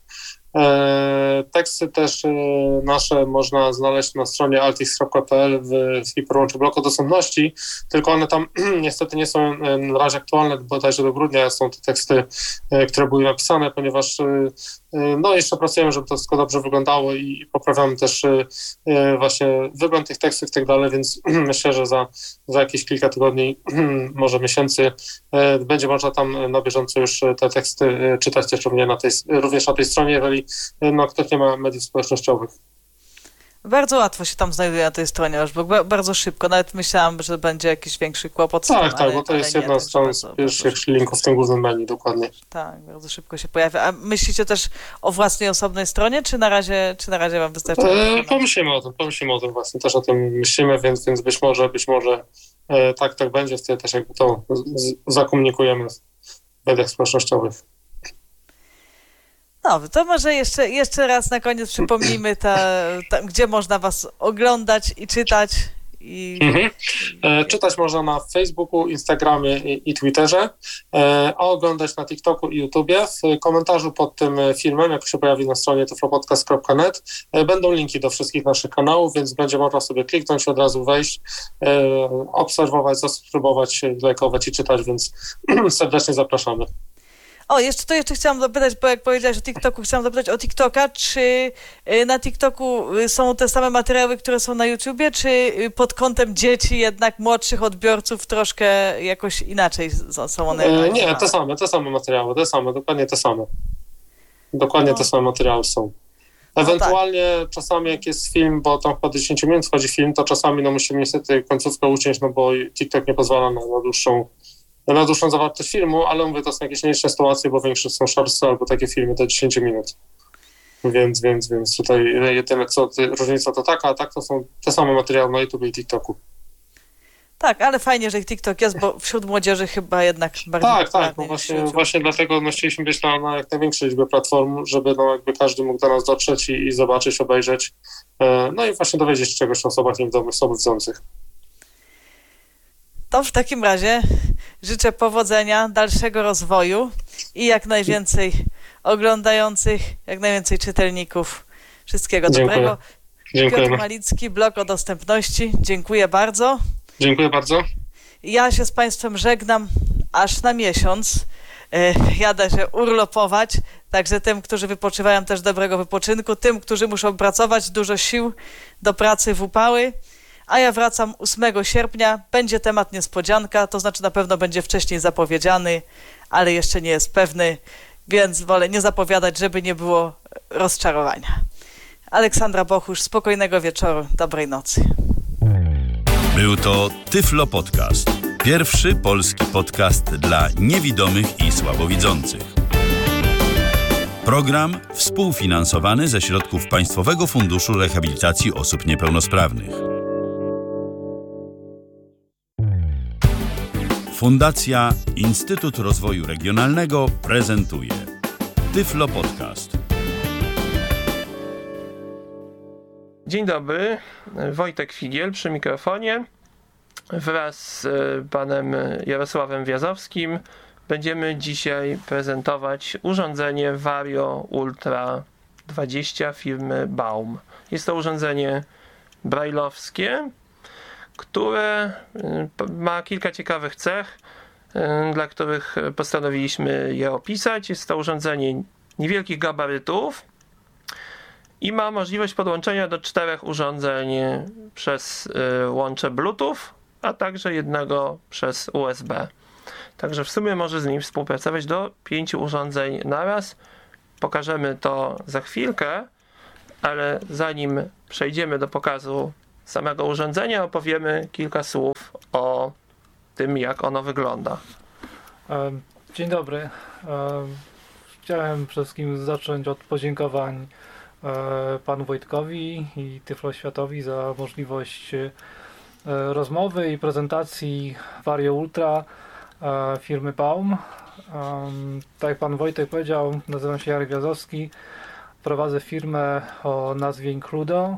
Speaker 5: Teksty też nasze można znaleźć na stronie altix.pl w hiperłączu bloku dostępności, tylko one tam niestety nie są na razie aktualne, bodajże do grudnia są te teksty, które były napisane, ponieważ jeszcze pracujemy, żeby to wszystko dobrze wyglądało i poprawiamy też właśnie wygląd tych tekstów i tak dalej, więc myślę, że za jakieś kilka tygodni, może miesięcy będzie można tam na bieżąco już te teksty czytać też również na tej stronie, jeżeli ktoś nie ma mediów społecznościowych.
Speaker 4: Bardzo łatwo się tam znajduje na tej stronie, bo bardzo szybko. Nawet myślałam, że będzie jakiś większy kłopot.
Speaker 5: Tak, bo to jest jedna z pierwszych linków w tym głównym menu, dokładnie.
Speaker 4: Tak, bardzo szybko się pojawia. A myślicie też o własnej osobnej stronie, czy na razie wam wystarczy?
Speaker 5: Pomyślimy o tym właśnie, też o tym myślimy, więc być może tak będzie, wtedy też jakby to zakomunikujemy w mediach społecznościowych.
Speaker 4: No, to może jeszcze raz na koniec przypomnijmy, gdzie można was oglądać i czytać.
Speaker 5: Czytać można na Facebooku, Instagramie i Twitterze, a oglądać na TikToku i YouTubie. W komentarzu pod tym filmem, jak się pojawi na stronie tyflopodcast.net, będą linki do wszystkich naszych kanałów, więc będzie można sobie kliknąć, od razu wejść, obserwować, zasubskrybować, lajkować i czytać, więc serdecznie zapraszamy.
Speaker 4: Jeszcze chciałam zapytać, bo jak powiedziałeś o TikToku, chciałam zapytać o TikToka, czy na TikToku są te same materiały, które są na YouTubie, czy pod kątem dzieci jednak młodszych odbiorców troszkę jakoś inaczej są one?
Speaker 5: Nie, te same materiały, dokładnie te same. Dokładnie te same materiały są. Ewentualnie czasami jak jest film, bo tam po 10 minut wchodzi film, to czasami musimy niestety końcówkę uciąć, bo TikTok nie pozwala na dłuższą zawartość filmu, ale mówię, to są jakieś nieliczne sytuacje, bo większość są shortsy albo takie filmy do 10 minut. Więc tutaj jedyne różnica to taka, a tak to są te same materiały na YouTube i TikToku.
Speaker 4: Tak, ale fajnie, że TikTok jest, bo wśród młodzieży chyba jednak bardziej... Tak,
Speaker 5: właśnie dlatego chcieliśmy być na jak największej liczbie platform, żeby jakby każdy mógł do nas dotrzeć i zobaczyć, obejrzeć, i właśnie dowiedzieć się czegoś o osobach niewidomych, słabowidzących.
Speaker 4: To w takim razie życzę powodzenia, dalszego rozwoju i jak najwięcej oglądających, jak najwięcej czytelników. Wszystkiego dobrego.
Speaker 5: Dziękujemy.
Speaker 4: Piotr Malicki, blog o dostępności. Dziękuję bardzo.
Speaker 5: Dziękuję bardzo.
Speaker 4: Ja się z Państwem żegnam aż na miesiąc. Jadę się urlopować, także tym, którzy wypoczywają, też dobrego wypoczynku. Tym, którzy muszą pracować, dużo sił do pracy w upały. A ja wracam 8 sierpnia, będzie temat niespodzianka, to znaczy na pewno będzie wcześniej zapowiedziany, ale jeszcze nie jest pewny, więc wolę nie zapowiadać, żeby nie było rozczarowania. Aleksandra Bochusz, spokojnego wieczoru, dobrej nocy.
Speaker 3: Był to Tyflo Podcast. Pierwszy polski podcast dla niewidomych i słabowidzących. Program współfinansowany ze środków Państwowego Funduszu Rehabilitacji Osób Niepełnosprawnych. Fundacja Instytut Rozwoju Regionalnego prezentuje Tyflo Podcast.
Speaker 6: Dzień dobry, Wojtek Figiel przy mikrofonie. Wraz z panem Jarosławem Wjazowskim będziemy dzisiaj prezentować urządzenie Vario Ultra 20 firmy Baum. Jest to urządzenie brajlowskie, które ma kilka ciekawych cech, dla których postanowiliśmy je opisać. Jest to urządzenie niewielkich gabarytów i ma możliwość podłączenia do 4 urządzeń przez łącze Bluetooth, a także jednego przez USB. Także w sumie może z nim współpracować do 5 urządzeń naraz. Pokażemy to za chwilkę, ale zanim przejdziemy do pokazu samego urządzenia, opowiemy kilka słów o tym, jak ono wygląda.
Speaker 7: Dzień dobry. Chciałem przede wszystkim zacząć od podziękowań panu Wojtkowi i Tyflo Światowi za możliwość rozmowy i prezentacji Vario Ultra firmy Baum. Tak jak pan Wojtek powiedział, nazywam się Jarek Wjazowski, prowadzę firmę o nazwie Includo.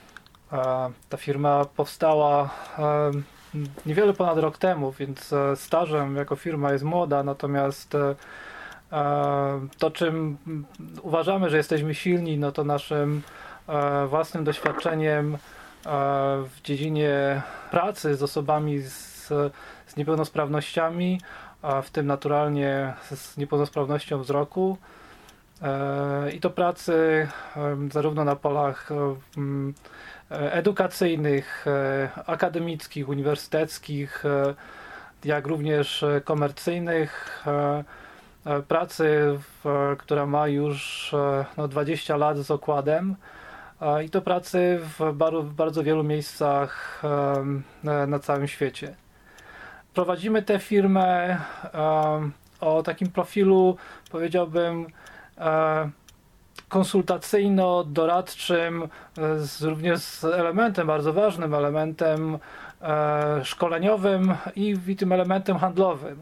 Speaker 7: Ta firma powstała niewiele ponad rok temu, więc stażem jako firma jest młoda, natomiast to, czym uważamy, że jesteśmy silni, no to naszym własnym doświadczeniem w dziedzinie pracy z osobami z niepełnosprawnościami, w tym naturalnie z niepełnosprawnością wzroku. I to pracy zarówno na polach edukacyjnych, akademickich, uniwersyteckich, jak również komercyjnych. Pracy, która ma już 20 lat z okładem, i to pracy w bardzo wielu miejscach na całym świecie. Prowadzimy tę firmę o takim profilu, powiedziałbym, konsultacyjno-doradczym, również z elementem, bardzo ważnym elementem szkoleniowym i tym elementem handlowym.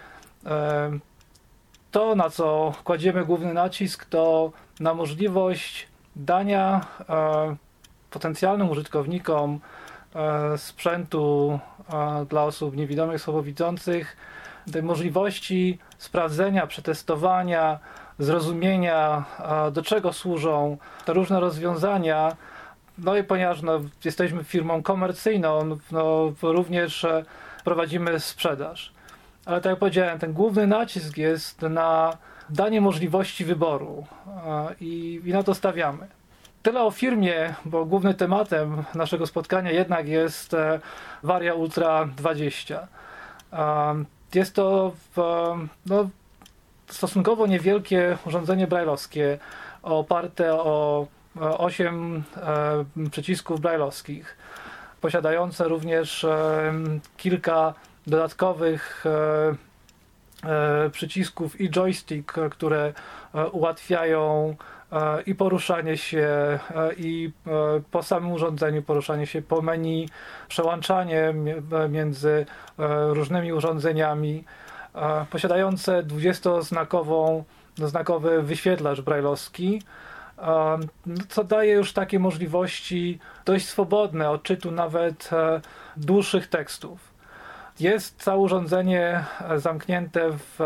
Speaker 7: To, na co kładziemy główny nacisk, to na możliwość dania potencjalnym użytkownikom sprzętu dla osób niewidomych, słabowidzących, tej możliwości sprawdzenia, przetestowania, zrozumienia, do czego służą te różne rozwiązania. No i ponieważ jesteśmy firmą komercyjną, również prowadzimy sprzedaż. Ale tak jak powiedziałem, ten główny nacisk jest na danie możliwości wyboru i na to stawiamy. Tyle o firmie, bo głównym tematem naszego spotkania jednak jest Vario Ultra 20. Jest to stosunkowo niewielkie urządzenie brajlowskie oparte o 8 przycisków brajlowskich, posiadające również kilka dodatkowych przycisków i joystick, które ułatwiają i poruszanie się, i po samym urządzeniu poruszanie się po menu, przełączanie między różnymi urządzeniami, posiadające 20-znakowy wyświetlacz brajlowski, co daje już takie możliwości dość swobodne odczytu nawet dłuższych tekstów. Jest całe urządzenie zamknięte w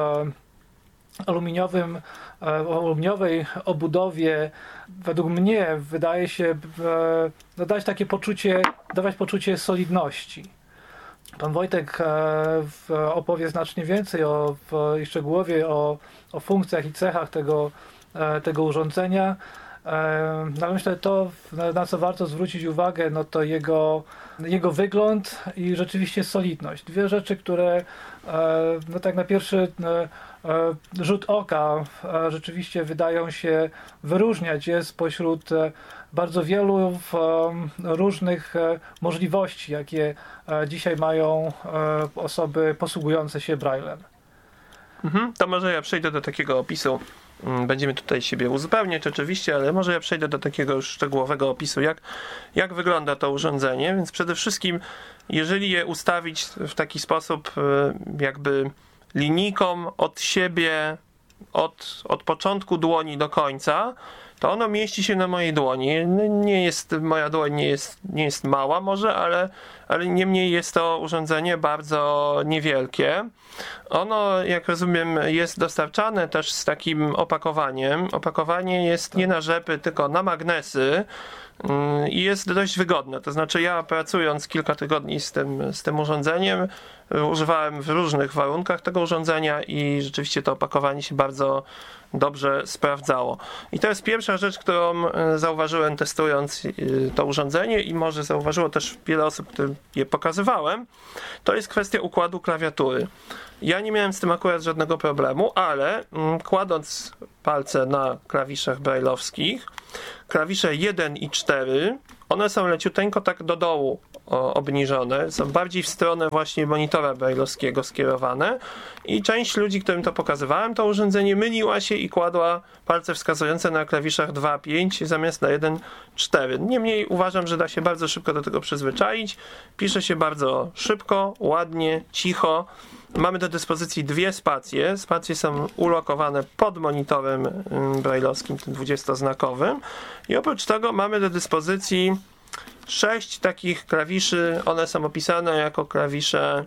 Speaker 7: aluminiowej obudowie. Według mnie wydaje się dawać poczucie solidności. Pan Wojtek opowie znacznie więcej i szczegółowie o funkcjach i cechach tego urządzenia. No myślę, to na co warto zwrócić uwagę, no to jego wygląd i rzeczywiście solidność. Dwie rzeczy, które no tak na pierwszy rzut oka rzeczywiście wydają się wyróżniać je spośród bardzo wielu różnych możliwości, jakie dzisiaj mają osoby posługujące się Braillem.
Speaker 6: To może ja przejdę do takiego opisu. Będziemy tutaj siebie uzupełniać oczywiście, ale może ja przejdę do takiego już szczegółowego opisu, jak wygląda to urządzenie. Więc przede wszystkim, jeżeli je ustawić w taki sposób jakby linijką od siebie, od początku dłoni do końca, to ono mieści się na mojej dłoni. Moja dłoń nie jest mała może, ale niemniej jest to urządzenie bardzo niewielkie. Ono, jak rozumiem, jest dostarczane też z takim opakowaniem. Opakowanie jest nie na rzepy, tylko na magnesy i jest dość wygodne. To znaczy ja pracując kilka tygodni z tym urządzeniem, używałem w różnych warunkach tego urządzenia i rzeczywiście to opakowanie się bardzo dobrze sprawdzało. I to jest pierwsza rzecz, którą zauważyłem testując to urządzenie i może zauważyło też wiele osób, którym je pokazywałem. To jest kwestia układu klawiatury. Ja nie miałem z tym akurat żadnego problemu, ale kładąc palce na klawiszach brailleowskich, klawisze 1 i 4, one są leciuteńko tak do dołu obniżone, są bardziej w stronę właśnie monitora brailleowskiego skierowane i część ludzi, którym to pokazywałem, to urządzenie myliła się i kładła palce wskazujące na klawiszach 2-5 zamiast na 1-4. Niemniej uważam, że da się bardzo szybko do tego przyzwyczaić. Pisze się bardzo szybko, ładnie, cicho. Mamy do dyspozycji dwie spacje. Spacje są ulokowane pod monitorem brailleowskim, tym 20-znakowym. I oprócz tego mamy do dyspozycji 6 takich klawiszy. One są opisane jako klawisze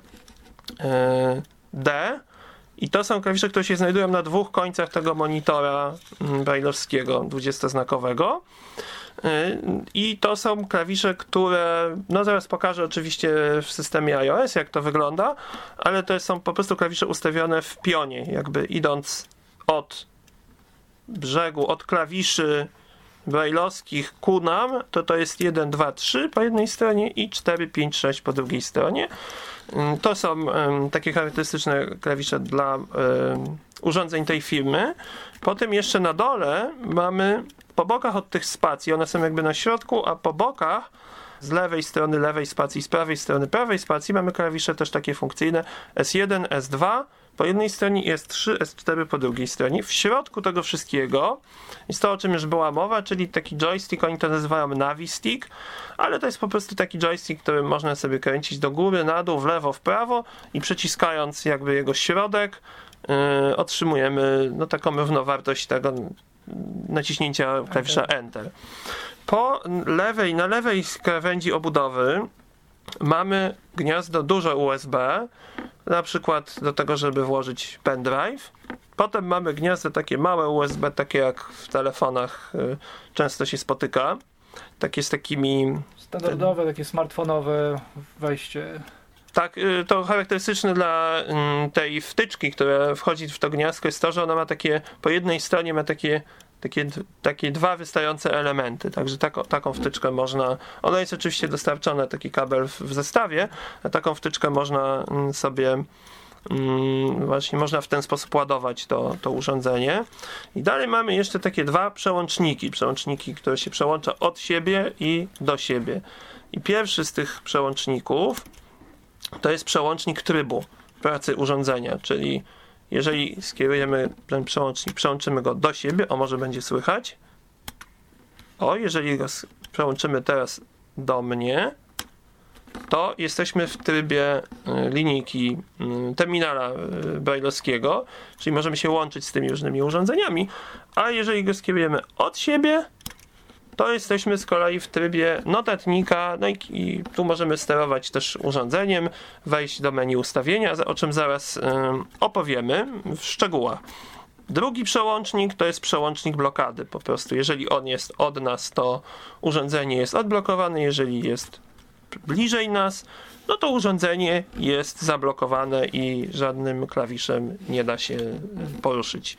Speaker 6: D. I to są klawisze, które się znajdują na dwóch końcach tego monitora brailleowskiego 20-znakowego. I to są klawisze, które, no zaraz pokażę oczywiście w systemie iOS, jak to wygląda, ale to są po prostu klawisze ustawione w pionie, jakby idąc od brzegu, od klawiszy brailleowskich ku nam, to jest 1, 2, 3 po jednej stronie i 4, 5, 6 po drugiej stronie. To są takie charakterystyczne klawisze dla urządzeń tej firmy. Potem jeszcze na dole mamy po bokach od tych spacji, one są jakby na środku, a po bokach z lewej strony lewej spacji, z prawej strony prawej spacji mamy klawisze też takie funkcyjne S1, S2 po jednej stronie i S3, S4 po drugiej stronie. W środku tego wszystkiego jest to, o czym już była mowa, czyli taki joystick, oni to nazywają Navistick, ale to jest po prostu taki joystick, którym można sobie kręcić do góry, na dół, w lewo, w prawo i przyciskając jakby jego środek otrzymujemy no, taką równowartość tego naciśnięcia klawisza Enter. Na lewej krawędzi obudowy mamy gniazdo duże USB, na przykład do tego, żeby włożyć pendrive. Potem mamy gniazdo takie małe USB, takie jak w telefonach często się spotyka. Takie z takimi...
Speaker 7: Standardowe, takie smartfonowe wejście. Tak,
Speaker 6: to charakterystyczne dla tej wtyczki, która wchodzi w to gniazdko, jest to, że ona ma takie, po jednej stronie ma takie dwa wystające elementy, także taką wtyczkę można, ona jest oczywiście dostarczona, taki kabel w zestawie, a taką wtyczkę można sobie właśnie można w ten sposób ładować to urządzenie. I dalej mamy jeszcze takie dwa przełączniki, które się przełącza od siebie i do siebie. I pierwszy z tych przełączników to jest przełącznik trybu pracy urządzenia, czyli jeżeli skierujemy ten przełącznik, przełączymy go do siebie, może będzie słychać. Jeżeli go przełączymy teraz do mnie, to jesteśmy w trybie linijki terminala brailleowskiego, czyli możemy się łączyć z tymi różnymi urządzeniami, a jeżeli go skierujemy od siebie, to jesteśmy z kolei w trybie notatnika, no i tu możemy sterować też urządzeniem, wejść do menu ustawienia, o czym zaraz opowiemy w szczegółach. Drugi przełącznik to jest przełącznik blokady, po prostu jeżeli on jest od nas, to urządzenie jest odblokowane, jeżeli jest bliżej nas, no to urządzenie jest zablokowane i żadnym klawiszem nie da się poruszyć.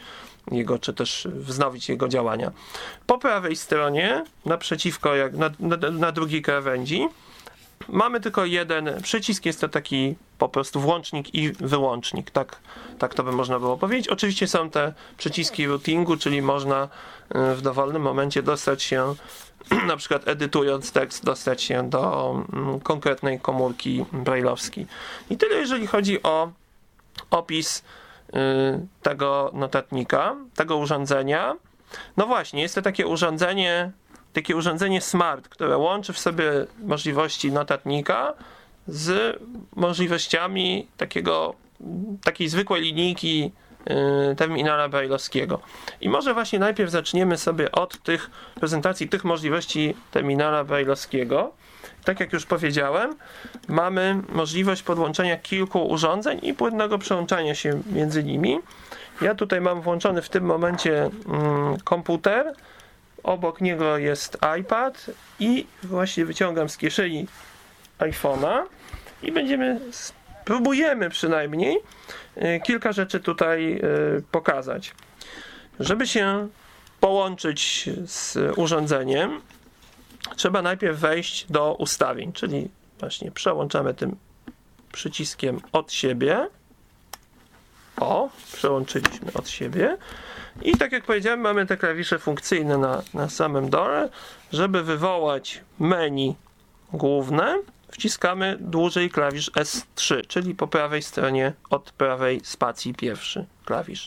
Speaker 6: jego, czy też wznowić jego działania. Po prawej stronie, naprzeciwko, jak na drugiej krawędzi, mamy tylko jeden przycisk, jest to taki po prostu włącznik i wyłącznik, tak to by można było powiedzieć. Oczywiście są te przyciski routingu, czyli można w dowolnym momencie dostać się, na przykład edytując tekst, dostać się do konkretnej komórki braille'owskiej. I tyle, jeżeli chodzi o opis tego notatnika, tego urządzenia. No właśnie, jest to takie urządzenie smart, które łączy w sobie możliwości notatnika z możliwościami takiej zwykłej linijki terminala braille'owskiego. I może właśnie najpierw zaczniemy sobie od prezentacji tych możliwości terminala braille'owskiego. Tak jak już powiedziałem, mamy możliwość podłączenia kilku urządzeń i płynnego przełączania się między nimi. Ja tutaj mam włączony w tym momencie komputer, obok niego jest iPad i właśnie wyciągam z kieszeni iPhone'a i spróbujemy przynajmniej kilka rzeczy tutaj pokazać. Żeby się połączyć z urządzeniem, trzeba najpierw wejść do ustawień, czyli właśnie przełączamy tym przyciskiem od siebie. Przełączyliśmy od siebie. I tak jak powiedziałem, mamy te klawisze funkcyjne na samym dole. Żeby wywołać menu główne, wciskamy dłużej klawisz S3, czyli po prawej stronie od prawej spacji pierwszy klawisz.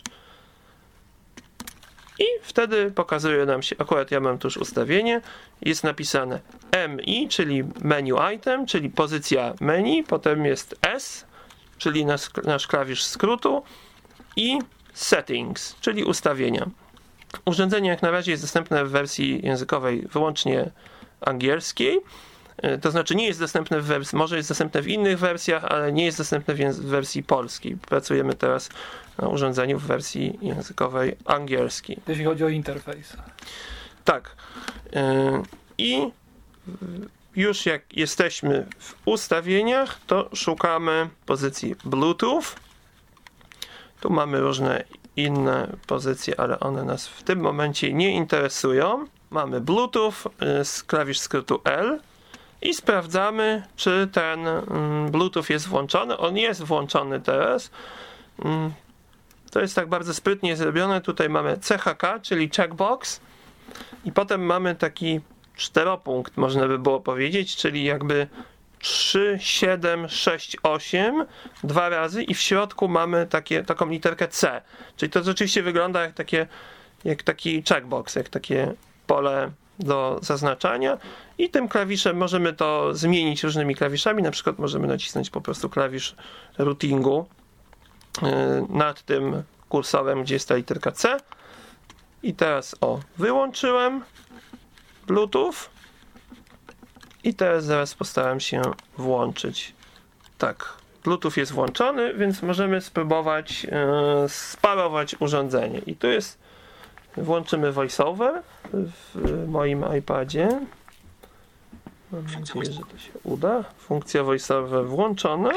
Speaker 6: I wtedy pokazuje nam się, akurat ja mam tu już ustawienie, jest napisane MI, czyli menu item, czyli pozycja menu, potem jest S, czyli nasz klawisz skrótu i settings, czyli ustawienia. Urządzenie jak na razie jest dostępne w wersji językowej wyłącznie angielskiej, to znaczy nie jest dostępne może jest dostępne w innych wersjach, ale nie jest dostępne w wersji polskiej. Pracujemy teraz na urządzeniu w wersji językowej angielskiej.
Speaker 7: Jeśli chodzi o interfejs.
Speaker 6: Tak. I już jak jesteśmy w ustawieniach, to szukamy pozycji Bluetooth. Tu mamy różne inne pozycje, ale one nas w tym momencie nie interesują. Mamy Bluetooth, klawisz skrótu L i sprawdzamy, czy ten Bluetooth jest włączony. On jest włączony teraz. To jest tak bardzo sprytnie zrobione. Tutaj mamy CHK, czyli checkbox i potem mamy taki czteropunkt, można by było powiedzieć, czyli jakby 3, 7, 6, 8 dwa razy i w środku mamy taką literkę C. Czyli to rzeczywiście wygląda jak taki checkbox, jak takie pole do zaznaczania i tym klawiszem możemy to zmienić różnymi klawiszami. Na przykład możemy nacisnąć po prostu klawisz routingu nad tym kursorem, gdzie jest ta literka C. I teraz wyłączyłem Bluetooth i teraz zaraz postaram się włączyć. Tak, Bluetooth jest włączony, więc możemy spróbować sparować urządzenie. I tu jest, włączymy VoiceOver w moim iPadzie. Mam nadzieję, że to się uda. Funkcja VoiceOver włączona.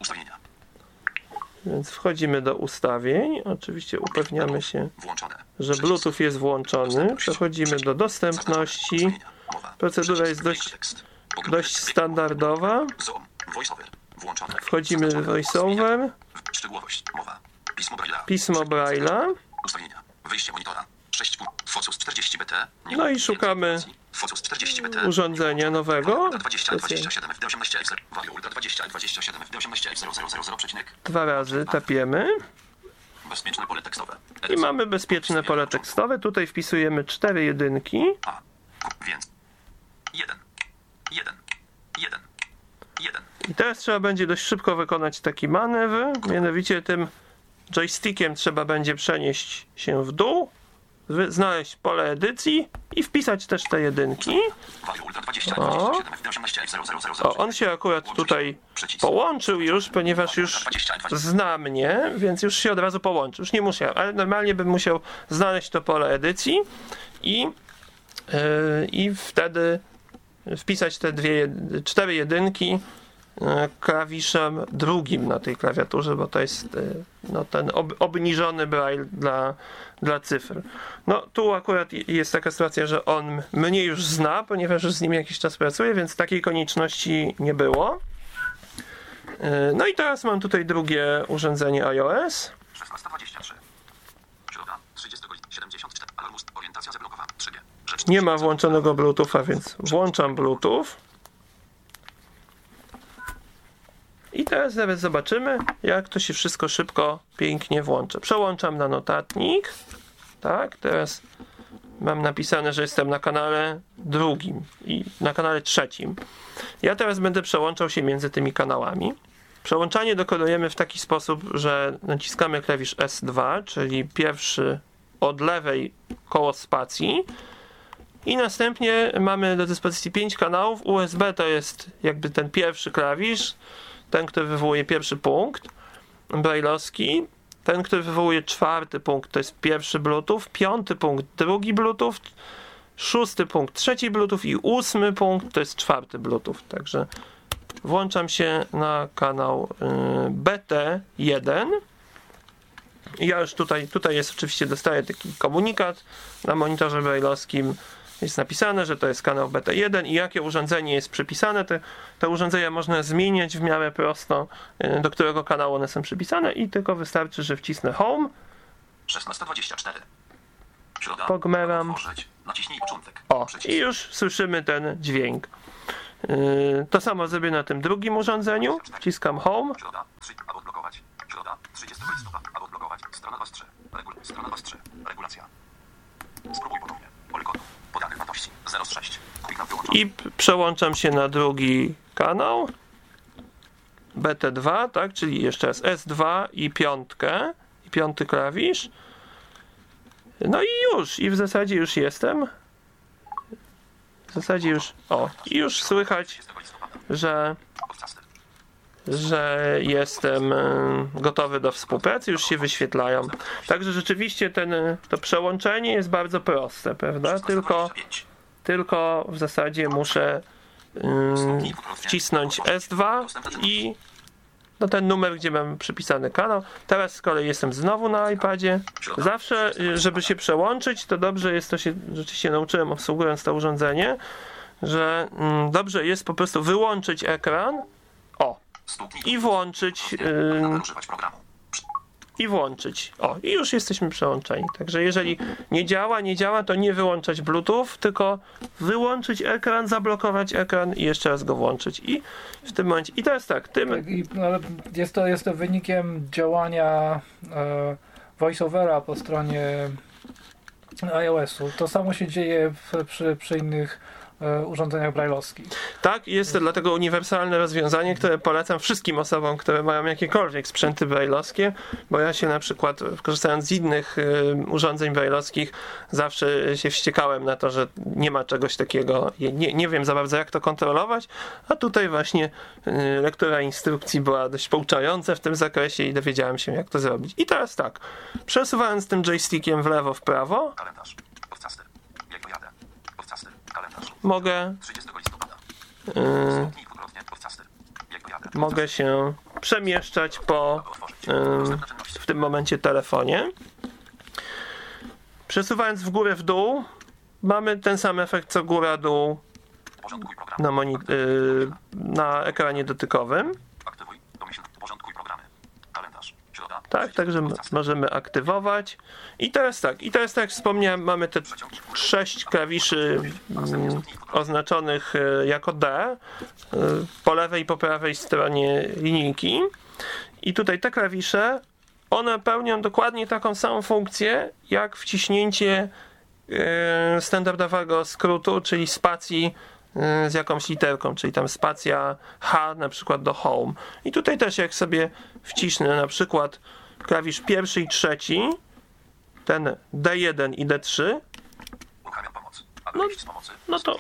Speaker 6: Więc wchodzimy do ustawień. Oczywiście upewniamy się, że Bluetooth jest włączony. Przechodzimy do dostępności. Procedura jest dość standardowa. Wchodzimy w VoiceOver. Pismo Braille'a. No i szukamy urządzenia nowego. Dwa razy tapiemy. I mamy bezpieczne pole tekstowe. Tutaj wpisujemy 4 jedynki. I teraz trzeba będzie dość szybko wykonać taki manewr. Mianowicie tym joystickiem trzeba będzie przenieść się w dół, znaleźć pole edycji i wpisać też te jedynki. On się akurat tutaj połączył już, ponieważ już zna mnie, więc już się od razu połączył. Już nie musiał, ale normalnie bym musiał znaleźć to pole edycji i wtedy wpisać te 4 jedynki klawiszem drugim na tej klawiaturze, bo to jest ten obniżony braille dla cyfr. No tu akurat jest taka sytuacja, że on mnie już zna, ponieważ już z nim jakiś czas pracuję, więc takiej konieczności nie było. No i teraz mam tutaj drugie urządzenie iOS.
Speaker 8: 16:23. Środa, 30:74. Alarmus, orientacja zablokowana. Trybie.
Speaker 6: Nie ma włączonego Bluetootha, więc włączam Bluetooth. I teraz nawet zobaczymy, jak to się wszystko szybko, pięknie włącza. Przełączam na notatnik. Tak, teraz mam napisane, że jestem na kanale drugim i na kanale trzecim. Ja teraz będę przełączał się między tymi kanałami. Przełączanie dokonujemy w taki sposób, że naciskamy klawisz S2, czyli pierwszy od lewej koło spacji. I następnie mamy do dyspozycji 5 kanałów. USB to jest jakby ten pierwszy klawisz, ten, który wywołuje pierwszy punkt braille'owski. Ten, który wywołuje czwarty punkt, to jest pierwszy Bluetooth, piąty punkt, drugi Bluetooth, szósty punkt, trzeci Bluetooth i ósmy punkt to jest czwarty Bluetooth. Także włączam się na kanał BT1. I ja już tutaj jest oczywiście, dostaję taki komunikat na monitorze braille'owskim. Jest napisane, że to jest kanał BT1 i jakie urządzenie jest przypisane. Te urządzenia można zmieniać w miarę prosto, do którego kanału one są przypisane i tylko wystarczy, że wcisnę Home.
Speaker 8: 16:24. Środa.
Speaker 6: Pogmeram.
Speaker 8: Naciśnij początek.
Speaker 6: O, i już słyszymy ten dźwięk. To samo zrobię na tym drugim urządzeniu. Wciskam Home.
Speaker 8: Środa, 3, aby odblokować. Środa, 30 listopada, aby odblokować. Strona 23. Strona 23. Regulacja. Spróbuj ponownie. Pole kodu. Podanych wartości. 06. Klikam wyłączony.
Speaker 6: I przełączam się na drugi kanał. BT2, tak, czyli jeszcze raz S2 i piątkę. I piąty klawisz. No i już. I w zasadzie już jestem. W zasadzie już. O, i już słychać, że jestem gotowy do współpracy, już się wyświetlają. Także rzeczywiście to przełączenie jest bardzo proste, prawda? Tylko w zasadzie muszę wcisnąć S2 i ten numer, gdzie mam przypisany kanał. Teraz z kolei jestem znowu na iPadzie. Zawsze, żeby się przełączyć, to dobrze jest, to się rzeczywiście nauczyłem, obsługując to urządzenie, że dobrze jest po prostu wyłączyć ekran, i włączyć i już jesteśmy przełączeni. Także jeżeli nie działa, to nie wyłączać Bluetooth, tylko wyłączyć ekran, zablokować ekran i jeszcze raz go włączyć. I w tym momencie, i teraz tak,
Speaker 7: jest to wynikiem działania voiceovera po stronie iOS-u. To samo się dzieje przy innych urządzeniach braille'owskich.
Speaker 6: Tak, jest to dlatego uniwersalne rozwiązanie, które polecam wszystkim osobom, które mają jakiekolwiek sprzęty braille'owskie, bo ja się na przykład, korzystając z innych urządzeń braille'owskich, zawsze się wściekałem na to, że nie ma czegoś takiego, nie wiem za bardzo jak to kontrolować, a tutaj właśnie lektura instrukcji była dość pouczająca w tym zakresie i dowiedziałem się, jak to zrobić. I teraz tak, przesuwając tym joystickiem w lewo, w prawo,
Speaker 8: kalendarz. Powcasty. Jak pojadę. Powcasty. Kalendarz.
Speaker 6: mogę
Speaker 8: 30 listopada.
Speaker 6: mogę się przemieszczać po w tym momencie telefonie. Przesuwając w górę, w dół, mamy ten sam efekt co góra, dół na ekranie dotykowym. Tak, także możemy aktywować. I teraz tak, jak wspomniałem, mamy te 6 klawiszy oznaczonych jako D po lewej i po prawej stronie linijki. I tutaj te klawisze, one pełnią dokładnie taką samą funkcję, jak wciśnięcie standardowego skrótu, czyli spacji z jakąś literką, czyli tam spacja H na przykład do home. I tutaj też jak sobie wcisnę na przykład klawisz pierwszy i trzeci, ten D1 i D3, no to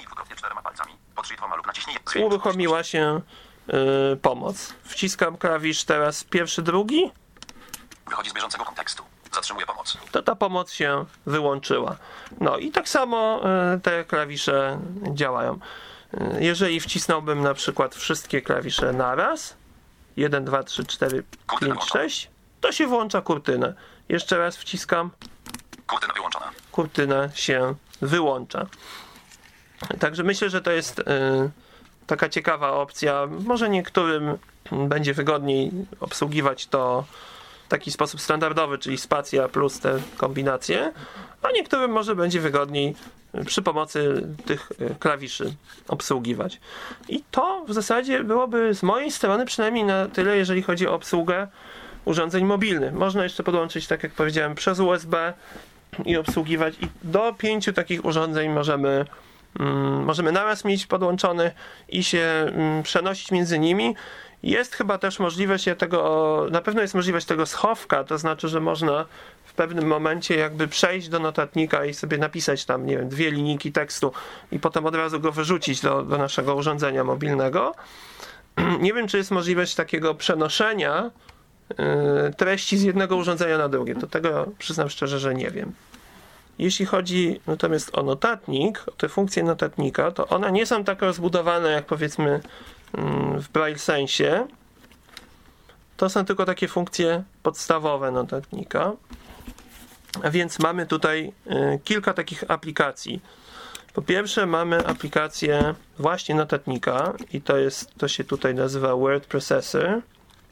Speaker 6: uruchomiła się pomoc. Wciskam klawisz teraz pierwszy, drugi.
Speaker 8: Wychodzi z bieżącego kontekstu. Zatrzymuje pomoc.
Speaker 6: To ta pomoc się wyłączyła. No i tak samo te klawisze działają. Jeżeli wcisnąłbym na przykład wszystkie klawisze naraz, 1, 2, 3, 4, 5, 6, to się włącza kurtynę. Jeszcze raz wciskam.
Speaker 8: Kurtyna wyłączona.
Speaker 6: Kurtyna się wyłącza. Także myślę, że to jest taka ciekawa opcja. Może niektórym będzie wygodniej obsługiwać to w taki sposób standardowy, czyli spacja plus te kombinacje, a niektórym może będzie wygodniej przy pomocy tych klawiszy obsługiwać. I to w zasadzie byłoby z mojej strony przynajmniej na tyle, jeżeli chodzi o obsługę urządzeń mobilnych. Można jeszcze podłączyć, tak jak powiedziałem, przez USB i obsługiwać. I do 5 takich urządzeń możemy naraz mieć podłączone i się przenosić między nimi. Jest chyba też możliwość na pewno jest możliwość tego schowka, to znaczy, że można w pewnym momencie jakby przejść do notatnika i sobie napisać tam, nie wiem, 2 linijki tekstu i potem od razu go wyrzucić do naszego urządzenia mobilnego. Nie wiem, czy jest możliwość takiego przenoszenia treści z jednego urządzenia na drugie. To tego przyznam szczerze, że nie wiem. Jeśli chodzi natomiast o notatnik, o te funkcje notatnika, to one nie są tak rozbudowane jak powiedzmy w Braille Sensie. To są tylko takie funkcje podstawowe notatnika. A więc mamy tutaj kilka takich aplikacji. Po pierwsze mamy aplikację właśnie notatnika i to się tutaj nazywa Word Processor.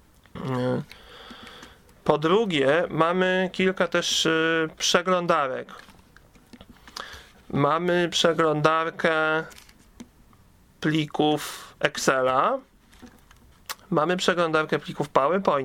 Speaker 6: Po drugie mamy kilka też przeglądarek. Mamy przeglądarkę plików Excela. Mamy przeglądarkę plików PowerPoint.